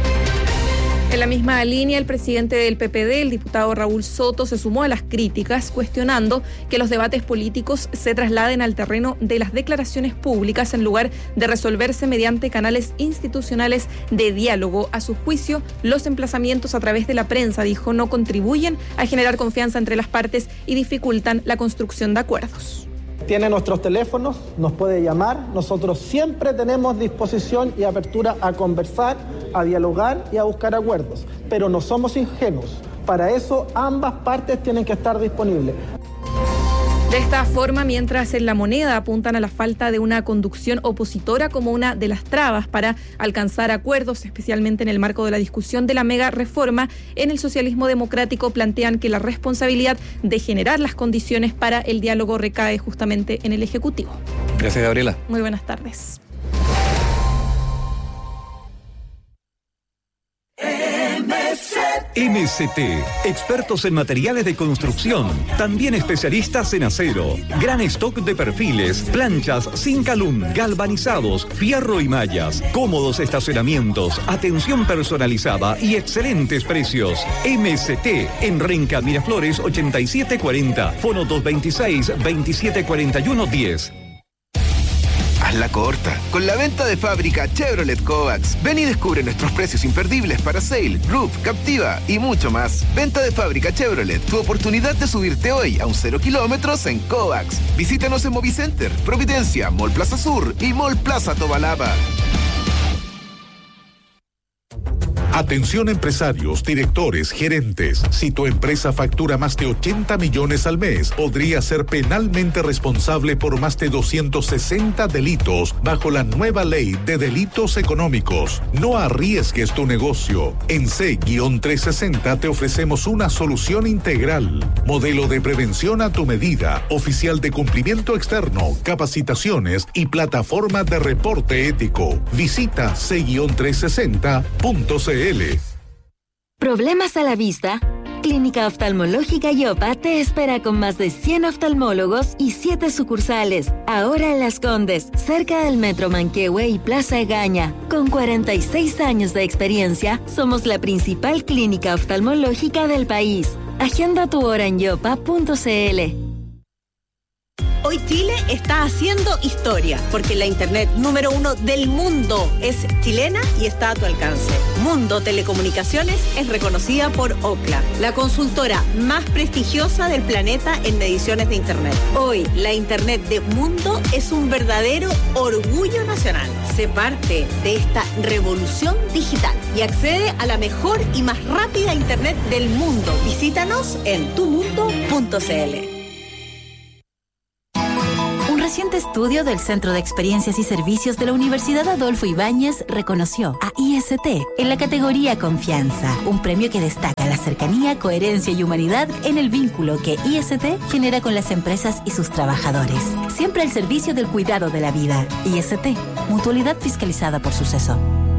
En la misma línea, el presidente del PPD, el diputado Raúl Soto, se sumó a las críticas, cuestionando que los debates políticos se trasladen al terreno de las declaraciones públicas en lugar de resolverse mediante canales institucionales de diálogo. A su juicio, los emplazamientos a través de la prensa, dijo, no contribuyen a generar confianza entre las partes y dificultan la construcción de acuerdos. Tiene nuestros teléfonos, nos puede llamar. Nosotros siempre tenemos disposición y apertura a conversar, a dialogar y a buscar acuerdos. Pero no somos ingenuos. Para eso ambas partes tienen que estar disponibles. De esta forma, mientras en La Moneda apuntan a la falta de una conducción opositora como una de las trabas para alcanzar acuerdos, especialmente en el marco de la discusión de la mega reforma, en el socialismo democrático plantean que la responsabilidad de generar las condiciones para el diálogo recae justamente en el Ejecutivo. Gracias, Gabriela. Muy buenas tardes. MST, expertos en materiales de construcción, también especialistas en acero, gran stock de perfiles, planchas, Zincalum, galvanizados, fierro y mallas, cómodos estacionamientos, atención personalizada y excelentes precios. MST, en Renca Miraflores 8740, fono 226-2741-10. Hazla corta, con la venta de fábrica Chevrolet Kovacs. Ven y descubre nuestros precios imperdibles para Sail, Roof, Captiva y mucho más. Venta de fábrica Chevrolet, tu oportunidad de subirte hoy a un 0 kilómetros en Kovacs. Visítanos en Movicenter, Providencia, Mall Plaza Sur y Mall Plaza Tobalaba. Atención empresarios, directores, gerentes. Si tu empresa factura más de 80 millones al mes, podría ser penalmente responsable por más de 260 delitos bajo la nueva ley de delitos económicos. No arriesgues tu negocio. En C-360 te ofrecemos una solución integral. Modelo de prevención a tu medida, oficial de cumplimiento externo, capacitaciones y plataforma de reporte ético. Visita C-360.cl. ¿Problemas a la vista? Clínica Oftalmológica Yopa te espera con más de 100 oftalmólogos y 7 sucursales. Ahora en Las Condes, cerca del Metro Manquehue y Plaza Egaña. Con 46 años de experiencia, somos la principal clínica oftalmológica del país. Agenda tu hora en yopa.cl. Hoy Chile está haciendo historia, porque la internet número 1 del mundo es chilena y está a tu alcance. Mundo Telecomunicaciones es reconocida por Ookla, la consultora más prestigiosa del planeta en mediciones de internet. Hoy, la internet de Mundo es un verdadero orgullo nacional. Sé parte de esta revolución digital y accede a la mejor y más rápida internet del mundo. Visítanos en tumundo.cl. Un reciente estudio del Centro de Experiencias y Servicios de la Universidad Adolfo Ibáñez reconoció a IST en la categoría Confianza, un premio que destaca la cercanía, coherencia y humanidad en el vínculo que IST genera con las empresas y sus trabajadores. Siempre al servicio del cuidado de la vida. IST, mutualidad fiscalizada por Suceso.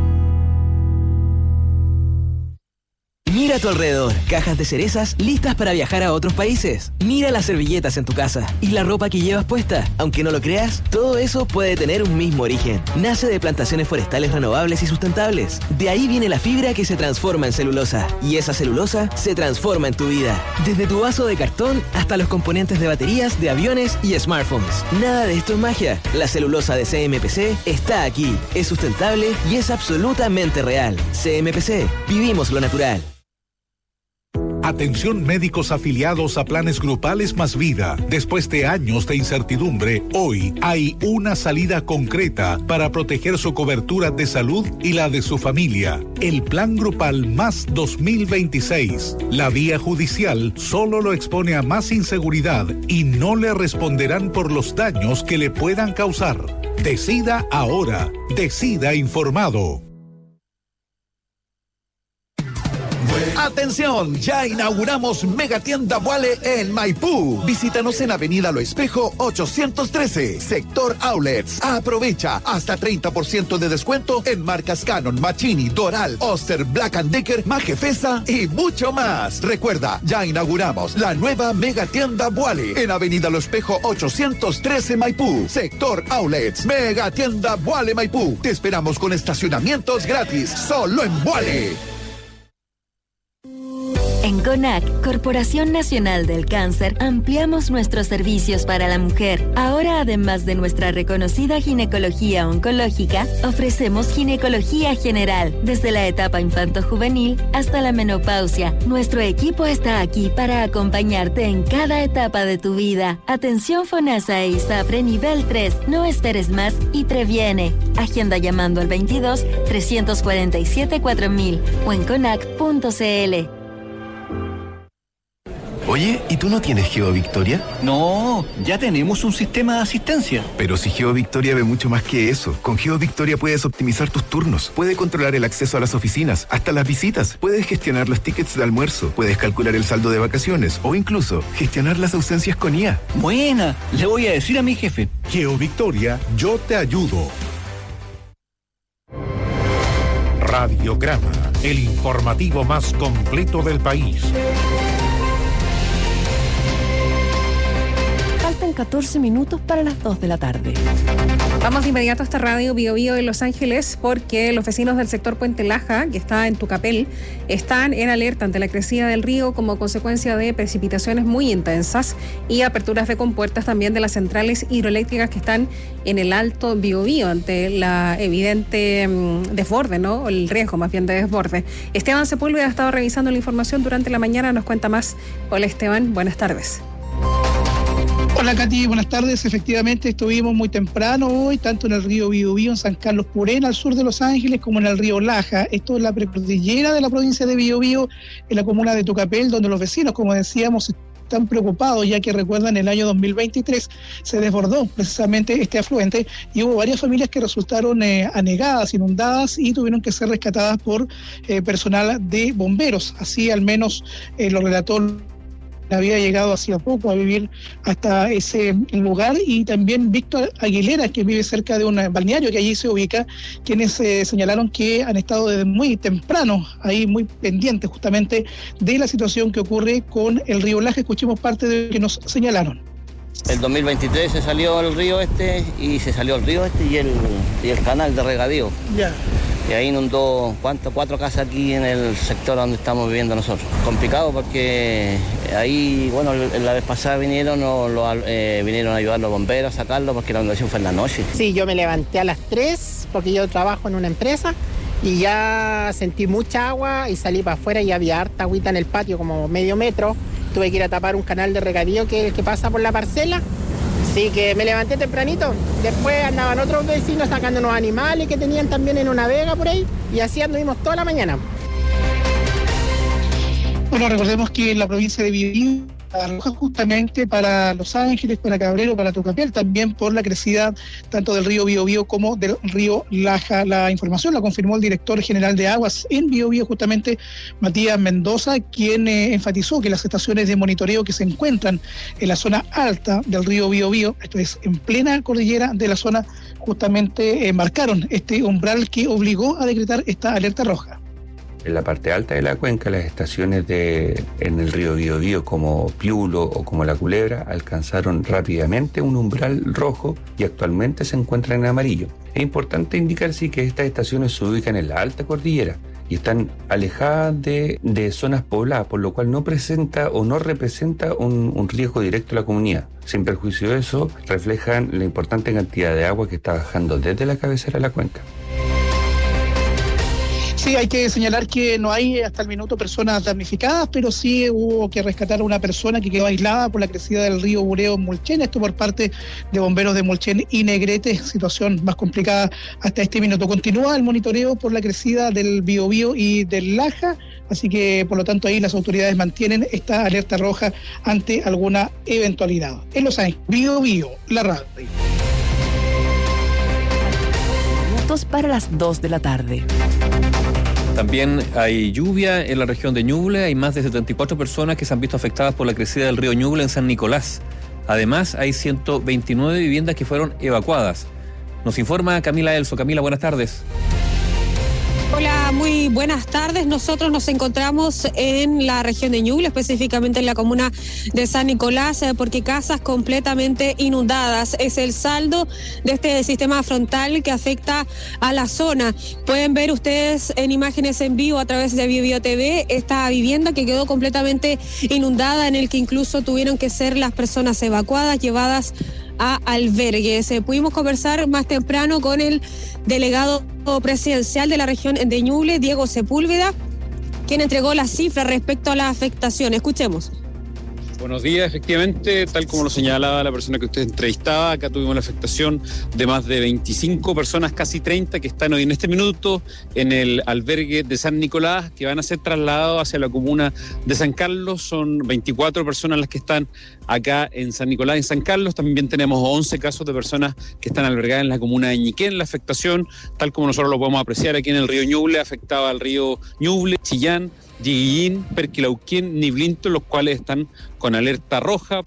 Mira a tu alrededor, cajas de cerezas listas para viajar a otros países. Mira las servilletas en tu casa y la ropa que llevas puesta. Aunque no lo creas, todo eso puede tener un mismo origen. Nace de plantaciones forestales renovables y sustentables. De ahí viene la fibra que se transforma en celulosa. Y esa celulosa se transforma en tu vida. Desde tu vaso de cartón hasta los componentes de baterías, de aviones y smartphones. Nada de esto es magia. La celulosa de CMPC está aquí. Es sustentable y es absolutamente real. CMPC, vivimos lo natural. Atención médicos afiliados a planes grupales Más Vida. Después de años de incertidumbre, hoy hay una salida concreta para proteger su cobertura de salud y la de su familia. El Plan Grupal Más 2026. La vía judicial solo lo expone a más inseguridad y no le responderán por los daños que le puedan causar. Decida ahora. Decida informado. ¡Atención! Ya inauguramos Megatienda Vuale en Maipú. Visítanos en Avenida Lo Espejo 813, Sector Outlets. Aprovecha hasta 30% de descuento en marcas Canon, Machini, Doral, Oster, Black & Decker, Majefesa y mucho más. Recuerda, ya inauguramos la nueva Megatienda Vuale en Avenida Lo Espejo 813 Maipú, Sector Outlets. Megatienda Vuale Maipú. Te esperamos con estacionamientos gratis, solo en Vuale. En CONAC, Corporación Nacional del Cáncer, ampliamos nuestros servicios para la mujer. Ahora, además de nuestra reconocida ginecología oncológica, ofrecemos ginecología general, desde la etapa infanto-juvenil hasta la menopausia. Nuestro equipo está aquí para acompañarte en cada etapa de tu vida. Atención FONASA e ISAPRE nivel 3. No esperes más y previene. Agenda llamando al 22 347 4000 o en conac.cl. Oye, ¿y tú no tienes GeoVictoria? No, ya tenemos un sistema de asistencia. Pero si GeoVictoria ve mucho más que eso. Con GeoVictoria puedes optimizar tus turnos, puedes controlar el acceso a las oficinas, hasta las visitas, puedes gestionar los tickets de almuerzo, puedes calcular el saldo de vacaciones o incluso gestionar las ausencias con IA. Buena, le voy a decir a mi jefe. GeoVictoria, yo te ayudo. Radiograma, el informativo más completo del país. Faltan 14 minutos para las 2 de la tarde. Vamos de inmediato a esta radio Bio Bio de Los Ángeles porque los vecinos del sector Puente Laja, que está en Tucapel, están en alerta ante la crecida del río como consecuencia de precipitaciones muy intensas y aperturas de compuertas también de las centrales hidroeléctricas que están en el Alto Biobío ante la evidente desborde, ¿no? O el riesgo más bien de desborde. Esteban Sepúlveda ha estado revisando la información durante la mañana, nos cuenta más. Hola Esteban, buenas tardes. Hola Katy, buenas tardes. Efectivamente estuvimos muy temprano hoy, tanto en el río Biobío, en San Carlos Purén, al sur de Los Ángeles, como en el río Laja. Esto es la precordillera de la provincia de Biobío, en la comuna de Tucapel, donde los vecinos, como decíamos, están preocupados, ya que recuerdan el año 2023 se desbordó precisamente este afluente y hubo varias familias que resultaron anegadas, inundadas y tuvieron que ser rescatadas por personal de bomberos. Así al menos lo relató. Había llegado hacía poco a vivir hasta ese lugar, y también Víctor Aguilera, que vive cerca de un balneario que allí se ubica, quienes señalaron que han estado desde muy temprano ahí muy pendientes justamente de la situación que ocurre con el río Laja. Escuchemos parte de lo que nos señalaron. El 2023 se salió el río y el canal de regadío. Ya. Y ahí inundó, 4 casas aquí en el sector donde estamos viviendo nosotros. Complicado porque ahí, bueno, la vez pasada vinieron a ayudar los bomberos a sacarlo porque la inundación fue en la noche. Sí, yo me levanté a las 3 porque yo trabajo en una empresa y ya sentí mucha agua y salí para afuera y había harta agüita en el patio, como medio metro. Tuve que ir a tapar un canal de regadío que es el que pasa por la parcela. Así que me levanté tempranito. Después andaban otros vecinos sacando unos animales que tenían también en una vega por ahí. Y así anduvimos toda la mañana. Bueno, recordemos que en la provincia de Biobío arroja justamente para Los Ángeles, para Cabrero, para Tucapel, también por la crecida tanto del río Biobío como del río Laja. La información la confirmó el director general de Aguas en Biobío, justamente Matías Mendoza, quien enfatizó que las estaciones de monitoreo que se encuentran en la zona alta del río Biobío, esto es en plena cordillera de la zona, justamente marcaron este umbral que obligó a decretar esta alerta roja. En la parte alta de la cuenca, las estaciones en el río Biobío como Piulo o como La Culebra alcanzaron rápidamente un umbral rojo y actualmente se encuentran en amarillo. Es importante indicar sí que estas estaciones se ubican en la alta cordillera y están alejadas de zonas pobladas, por lo cual no presenta o no representa un riesgo directo a la comunidad. Sin perjuicio de eso, reflejan la importante cantidad de agua que está bajando desde la cabecera de la cuenca. Sí, hay que señalar que no hay hasta el minuto personas damnificadas, pero sí hubo que rescatar a una persona que quedó aislada por la crecida del río Bureo en Mulchen, esto por parte de bomberos de Mulchen y Negrete, situación más complicada hasta este minuto. Continúa el monitoreo por la crecida del Biobío y del Laja, así que por lo tanto ahí las autoridades mantienen esta alerta roja ante alguna eventualidad. En Los Ángeles, Biobío, la radio. Minutos para las 2 de la tarde. También hay lluvia en la región de Ñuble. Hay más de 74 personas que se han visto afectadas por la crecida del río Ñuble en San Nicolás. Además, hay 129 viviendas que fueron evacuadas. Nos informa Camila Elso. Camila, buenas tardes. Hola, muy buenas tardes. Nosotros nos encontramos en la región de Ñuble, específicamente en la comuna de San Nicolás, porque casas completamente inundadas. Es el saldo de este sistema frontal que afecta a la zona. Pueden ver ustedes en imágenes en vivo a través de Biobío TV esta vivienda que quedó completamente inundada, en el que incluso tuvieron que ser las personas evacuadas, llevadas a albergues. Pudimos conversar más temprano con el delegado presidencial de la región de Ñuble, Diego Sepúlveda, quien entregó las cifras respecto a la afectación. Escuchemos. Buenos días, efectivamente, tal como lo señalaba la persona que usted entrevistaba, acá tuvimos la afectación de más de 25 personas, casi 30, que están hoy en este minuto en el albergue de San Nicolás, que van a ser trasladados hacia la comuna de San Carlos. Son 24 personas las que están acá en San Nicolás, en San Carlos. También tenemos 11 casos de personas que están albergadas en la comuna de Ñiquén. La afectación, tal como nosotros lo podemos apreciar aquí en el río Ñuble, afectaba al río Ñuble, Chillán, Yiguillín, Perquilauquén, Niblinto, los cuales están con alerta roja.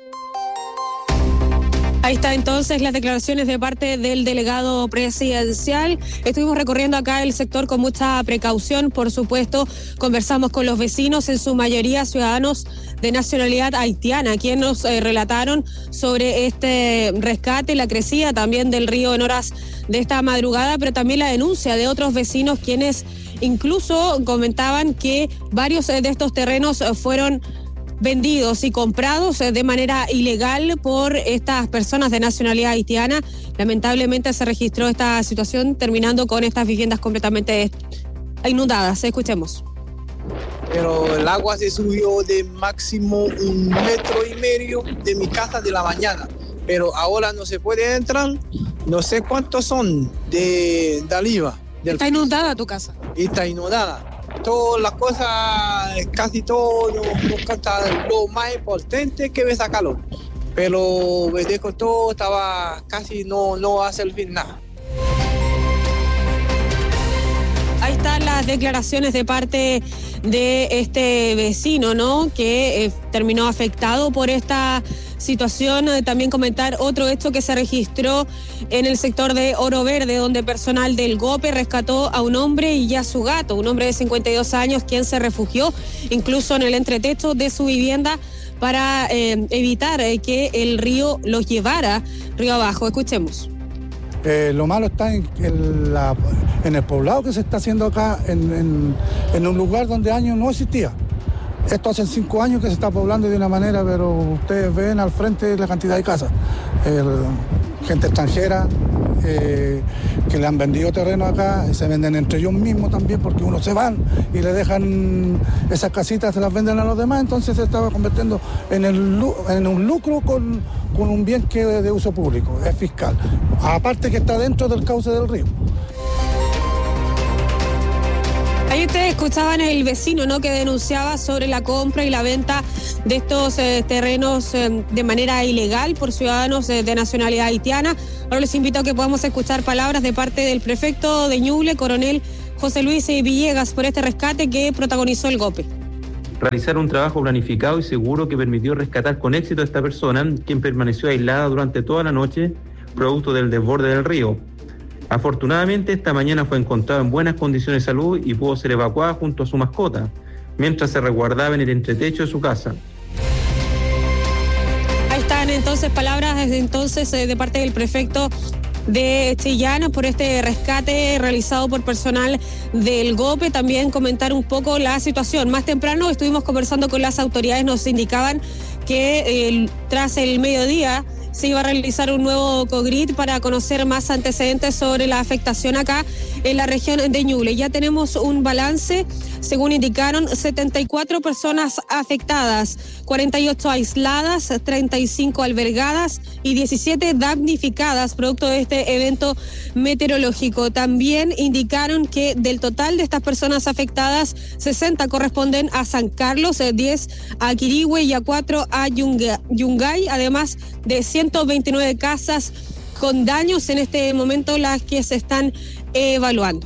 Ahí está entonces las declaraciones de parte del delegado presidencial. Estuvimos recorriendo acá el sector con mucha precaución, por supuesto. Conversamos con los vecinos, en su mayoría ciudadanos de nacionalidad haitiana, quienes nos relataron sobre este rescate, la crecida también del río en horas de esta madrugada, pero también la denuncia de otros vecinos quienes incluso comentaban que varios de estos terrenos fueron vendidos y comprados de manera ilegal por estas personas de nacionalidad haitiana. Lamentablemente se registró esta situación, terminando con estas viviendas completamente inundadas. Escuchemos. Pero el agua se subió de máximo 1,5 metros de mi casa de la mañana. Pero ahora no se puede entrar, no sé cuántos son de arriba. ¿Está inundada tu casa? Está inundada. Todas las cosas, casi todo, lo más importante que me sacarlo. Pero me dejo todo, estaba casi no hace el fin nada. Ahí están las declaraciones de parte de este vecino, ¿no? Que terminó afectado por esta situación. También comentar otro hecho que se registró en el sector de Oro Verde, donde personal del GOPE rescató a un hombre y a su gato, un hombre de 52 años, quien se refugió incluso en el entretecho de su vivienda para evitar que el río los llevara río abajo. Escuchemos. Lo malo está en el poblado que se está haciendo acá, en un lugar donde años no existía. Esto hace 5 años que se está poblando de una manera, pero ustedes ven al frente la cantidad de casas. Gente extranjera que le han vendido terreno acá, y se venden entre ellos mismos también, porque unos se van y le dejan esas casitas, se las venden a los demás, entonces se estaba convirtiendo en un lucro con un bien que es de uso público, es fiscal, aparte que está dentro del cauce del río. Ahí ustedes escuchaban el vecino, ¿no?, que denunciaba sobre la compra y la venta de estos terrenos de manera ilegal por ciudadanos de nacionalidad haitiana. Ahora les invito a que podamos escuchar palabras de parte del prefecto de Ñuble, coronel José Luis Villegas, por este rescate que protagonizó el GOPE. Realizar un trabajo planificado y seguro que permitió rescatar con éxito a esta persona, quien permaneció aislada durante toda la noche, producto del desborde del río. Afortunadamente, esta mañana fue encontrado en buenas condiciones de salud y pudo ser evacuada junto a su mascota, mientras se resguardaba en el entretecho de su casa. Ahí están entonces palabras desde entonces de parte del prefecto de Chillán por este rescate realizado por personal del GOPE. También comentar un poco la situación. Más temprano estuvimos conversando con las autoridades, nos indicaban que tras el mediodía se iba a realizar un nuevo COGRID para conocer más antecedentes sobre la afectación acá en la región de Ñuble. Ya tenemos un balance, según indicaron, 74 personas afectadas, 48 aisladas, 35 albergadas y 17 damnificadas producto de este evento meteorológico. También indicaron que del total de estas personas afectadas, 60 corresponden a San Carlos, 10 a Quirihue y a 4 a Yungay, además de 129 casas con daños en este momento, las que se están evaluando.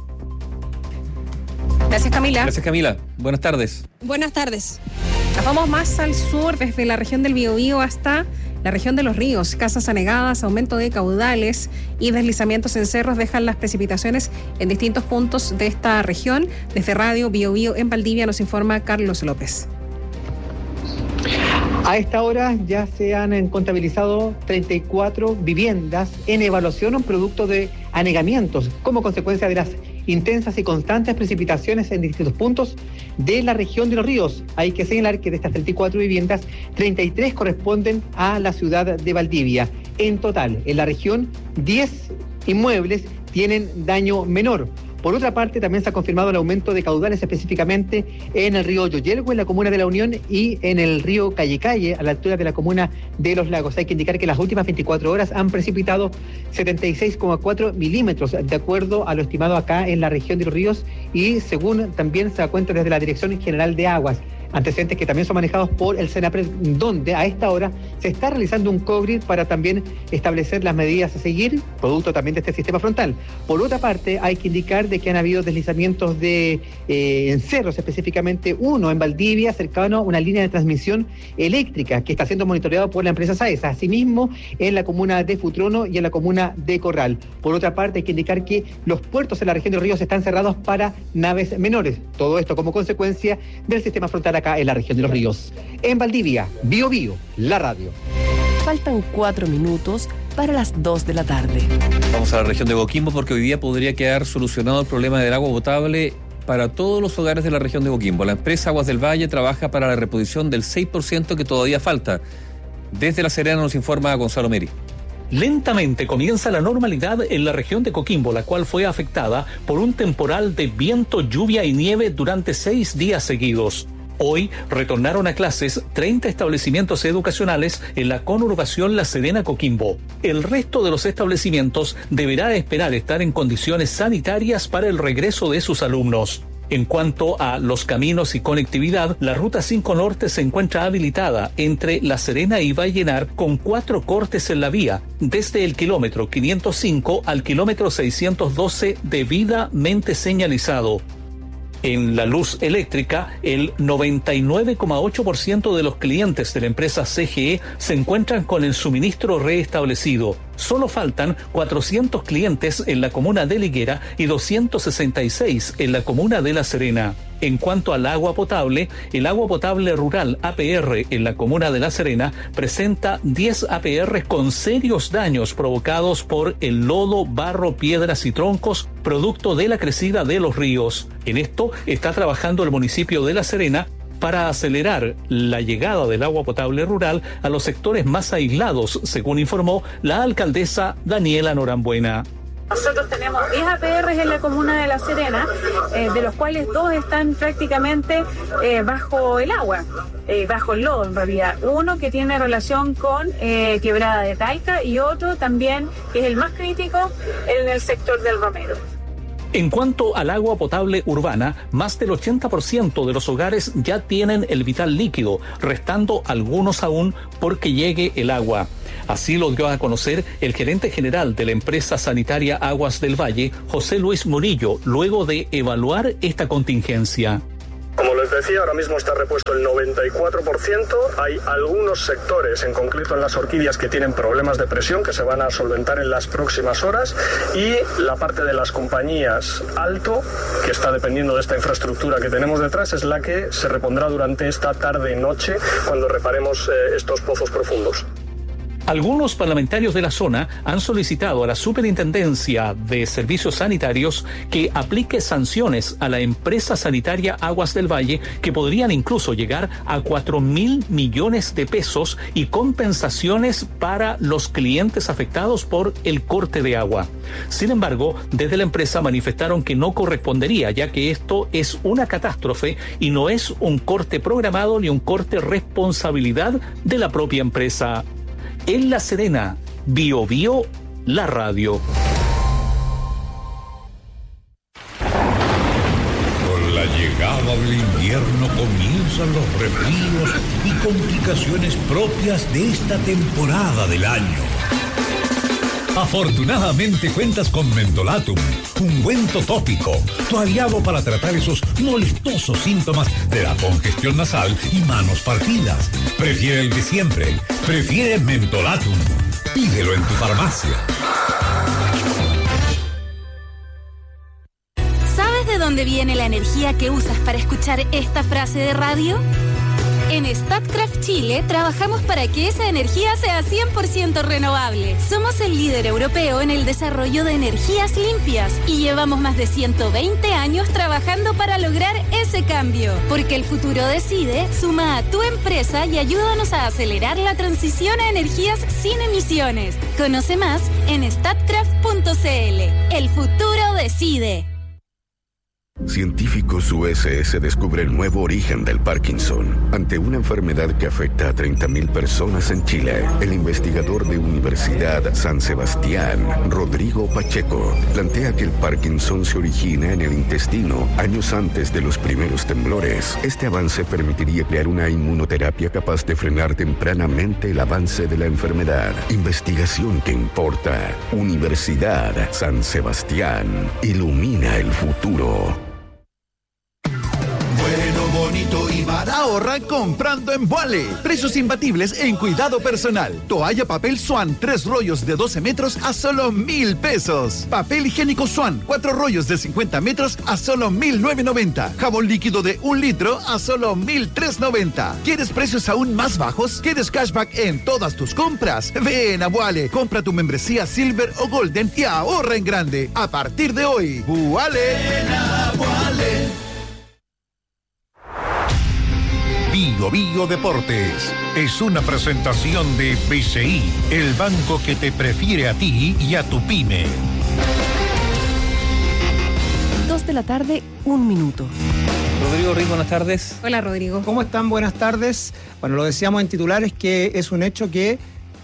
Gracias, Camila. Gracias, Camila. Buenas tardes. Buenas tardes. Nos vamos más al sur, desde la región del Biobío hasta la región de los ríos. Casas anegadas, aumento de caudales y deslizamientos en cerros dejan las precipitaciones en distintos puntos de esta región. Desde Radio Biobío en Valdivia nos informa Carlos López. A esta hora ya se han contabilizado 34 viviendas en evaluación producto de anegamientos como consecuencia de las intensas y constantes precipitaciones en distintos puntos de la región de los ríos. Hay que señalar que de estas 34 viviendas, 33 corresponden a la ciudad de Valdivia. En total, en la región, 10 inmuebles tienen daño menor. Por otra parte, también se ha confirmado el aumento de caudales específicamente en el río Yoyelgo, en la comuna de La Unión, y en el río Calle, a la altura de la comuna de Los Lagos. Hay que indicar que las últimas 24 horas han precipitado 76,4 milímetros, de acuerdo a lo estimado acá en la región de los ríos, y según también se da cuenta desde la Dirección General de Aguas. Antecedentes que también son manejados por el SENAPRED, donde a esta hora se está realizando un COGRID para también establecer las medidas a seguir, producto también de este sistema frontal. Por otra parte, hay que indicar de que han habido deslizamientos en cerros, específicamente uno en Valdivia, cercano a una línea de transmisión eléctrica que está siendo monitoreado por la empresa SAESA, asimismo en la comuna de Futrono y en la comuna de Corral. Por otra parte, hay que indicar que los puertos en la región de los ríos están cerrados para naves menores. Todo esto como consecuencia del sistema frontal acá en la región de los ríos. En Valdivia, Biobío, la radio. Faltan 4 minutos para las 2 de la tarde. Vamos a la región de Coquimbo porque hoy día podría quedar solucionado el problema del agua potable para todos los hogares de la región de Coquimbo. La empresa Aguas del Valle trabaja para la reposición del 6% que todavía falta. Desde La Serena nos informa Gonzalo Meri. Lentamente comienza la normalidad en la región de Coquimbo, la cual fue afectada por un temporal de viento, lluvia y nieve durante 6 días seguidos. Hoy retornaron a clases 30 establecimientos educacionales en la conurbación La Serena-Coquimbo. El resto de los establecimientos deberá esperar estar en condiciones sanitarias para el regreso de sus alumnos. En cuanto a los caminos y conectividad, la Ruta 5 Norte se encuentra habilitada entre La Serena y Vallenar con 4 cortes en la vía, desde el kilómetro 505 al kilómetro 612 debidamente señalizado. En la luz eléctrica, el 99,8% de los clientes de la empresa CGE se encuentran con el suministro reestablecido. Solo faltan 400 clientes en la comuna de Liguera y 266 en la comuna de La Serena. En cuanto al agua potable, el agua potable rural APR en la comuna de La Serena presenta 10 APR con serios daños provocados por el lodo, barro, piedras y troncos, producto de la crecida de los ríos. En esto está trabajando el municipio de La Serena para acelerar la llegada del agua potable rural a los sectores más aislados, según informó la alcaldesa Daniela Norambuena. Nosotros tenemos 10 APRs en la comuna de La Serena, de los cuales 2 están prácticamente bajo el agua, bajo el lodo en realidad. Uno que tiene relación con Quebrada de Talca y otro también, que es el más crítico, en el sector del Romero. En cuanto al agua potable urbana, más del 80% de los hogares ya tienen el vital líquido, restando algunos aún porque llegue el agua. Así lo dio a conocer el gerente general de la empresa sanitaria Aguas del Valle, José Luis Murillo, luego de evaluar esta contingencia. Como les decía, ahora mismo está repuesto el 94%. Hay algunos sectores, en concreto en las orquídeas, que tienen problemas de presión que se van a solventar en las próximas horas. Y la parte de las compañías alto, que está dependiendo de esta infraestructura que tenemos detrás, es la que se repondrá durante esta tarde-noche cuando reparemos estos pozos profundos. Algunos parlamentarios de la zona han solicitado a la Superintendencia de Servicios Sanitarios que aplique sanciones a la empresa sanitaria Aguas del Valle que podrían incluso llegar a 4.000 millones de pesos y compensaciones para los clientes afectados por el corte de agua. Sin embargo, desde la empresa manifestaron que no correspondería, ya que esto es una catástrofe y no es un corte programado ni un corte responsabilidad de la propia empresa. En La Serena, Bio Bio, la radio. Con la llegada del invierno comienzan los resfríos y complicaciones propias de esta temporada del año. Afortunadamente cuentas con Mentolatum, ungüento tópico, tu aliado para tratar esos molestosos síntomas de la congestión nasal y manos partidas. Prefiere el de siempre, prefiere Mentolatum. Pídelo en tu farmacia. ¿Sabes de dónde viene la energía que usas para escuchar esta frase de radio? En Statkraft Chile trabajamos para que esa energía sea 100% renovable. Somos el líder europeo en el desarrollo de energías limpias y llevamos más de 120 años trabajando para lograr ese cambio. Porque el futuro decide, suma a tu empresa y ayúdanos a acelerar la transición a energías sin emisiones. Conoce más en statkraft.cl. El futuro decide. Científicos USS descubre el nuevo origen del Parkinson. Ante una enfermedad que afecta a 30.000 personas en Chile, el investigador de Universidad San Sebastián, Rodrigo Pacheco, plantea que el Parkinson se origina en el intestino años antes de los primeros temblores. Este avance permitiría crear una inmunoterapia capaz de frenar tempranamente el avance de la enfermedad. Investigación que importa. Universidad San Sebastián. Ilumina el futuro. Bonito y barato. Ahorra comprando en Vuale. Precios imbatibles en cuidado personal. Toalla papel Swan, 3 rollos de 12 metros a solo 1,000 pesos. Papel higiénico Swan, 4 rollos de 50 metros a solo 1,990. Jabón líquido de 1 litro a solo 1,390. ¿Quieres precios aún más bajos? ¿Quieres cashback en todas tus compras? Ven a Vuale. Compra tu membresía Silver o Golden y ahorra en grande. A partir de hoy, Vuale. Ven a Vuale. Bio Bio Deportes es una presentación de BCI, el banco que te prefiere a ti y a tu pyme. 2 de la tarde, 1 minuto. Rodrigo Rico, buenas tardes. Hola, Rodrigo. ¿Cómo están? Buenas tardes. Bueno, lo decíamos en titulares que es un hecho que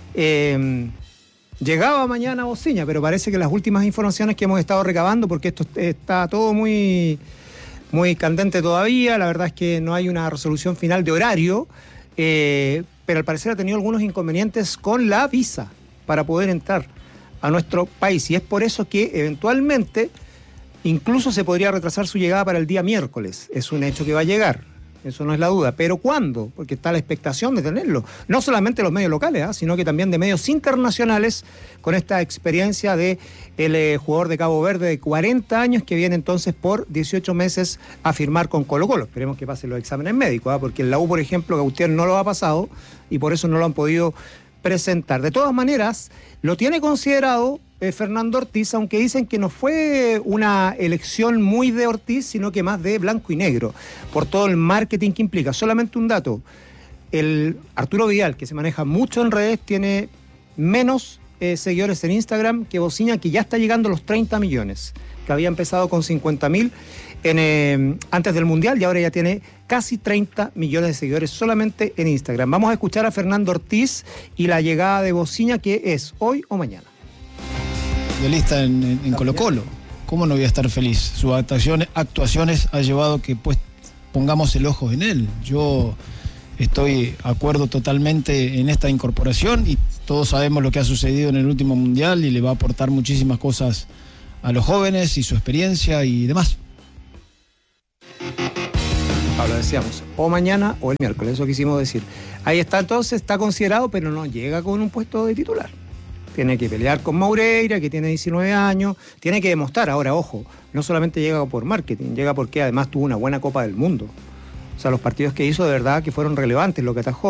llegaba mañana a Ociña, pero parece que las últimas informaciones que hemos estado recabando, porque esto está todo muy candente todavía, la verdad es que no hay una resolución final de horario, pero al parecer ha tenido algunos inconvenientes con la visa para poder entrar a nuestro país, y es por eso que eventualmente incluso se podría retrasar su llegada para el día miércoles. Es un hecho que va a llegar, eso no es la duda. ¿Pero cuándo? Porque está la expectación de tenerlo. No solamente los medios locales, sino que también de medios internacionales, con esta experiencia de el jugador de Cabo Verde de 40 años que viene entonces por 18 meses a firmar con Colo-Colo. Esperemos que pasen los exámenes médicos, porque en la U, por ejemplo, Gautier no lo ha pasado y por eso no lo han podido presentar. De todas maneras, lo tiene considerado Fernando Ortiz, aunque dicen que no fue una elección muy de Ortiz, sino que más de blanco y negro, por todo el marketing que implica. Solamente un dato, el Arturo Vidal, que se maneja mucho en redes, tiene menos seguidores en Instagram que Bociña, que ya está llegando a los 30 millones, que había empezado con 50.000 antes del Mundial y ahora ya tiene casi 30 millones de seguidores solamente en Instagram. Vamos a escuchar a Fernando Ortiz y la llegada de Bociña, que es hoy o mañana. Lista en Colo-Colo. ¿Cómo no voy a estar feliz? Sus actuaciones ha llevado que pues pongamos el ojo en él. Yo estoy de acuerdo totalmente en esta incorporación y todos sabemos lo que ha sucedido en el último Mundial y le va a aportar muchísimas cosas a los jóvenes y su experiencia y demás. Lo decíamos, o mañana o el miércoles, eso quisimos decir. Ahí está, entonces está considerado, pero no llega con un puesto de titular. Tiene que pelear con Moureira, que tiene 19 años, tiene que demostrar. Ahora, ojo, no solamente llega por marketing, llega porque además tuvo una buena Copa del Mundo. O sea, los partidos que hizo de verdad que fueron relevantes, lo que atajó.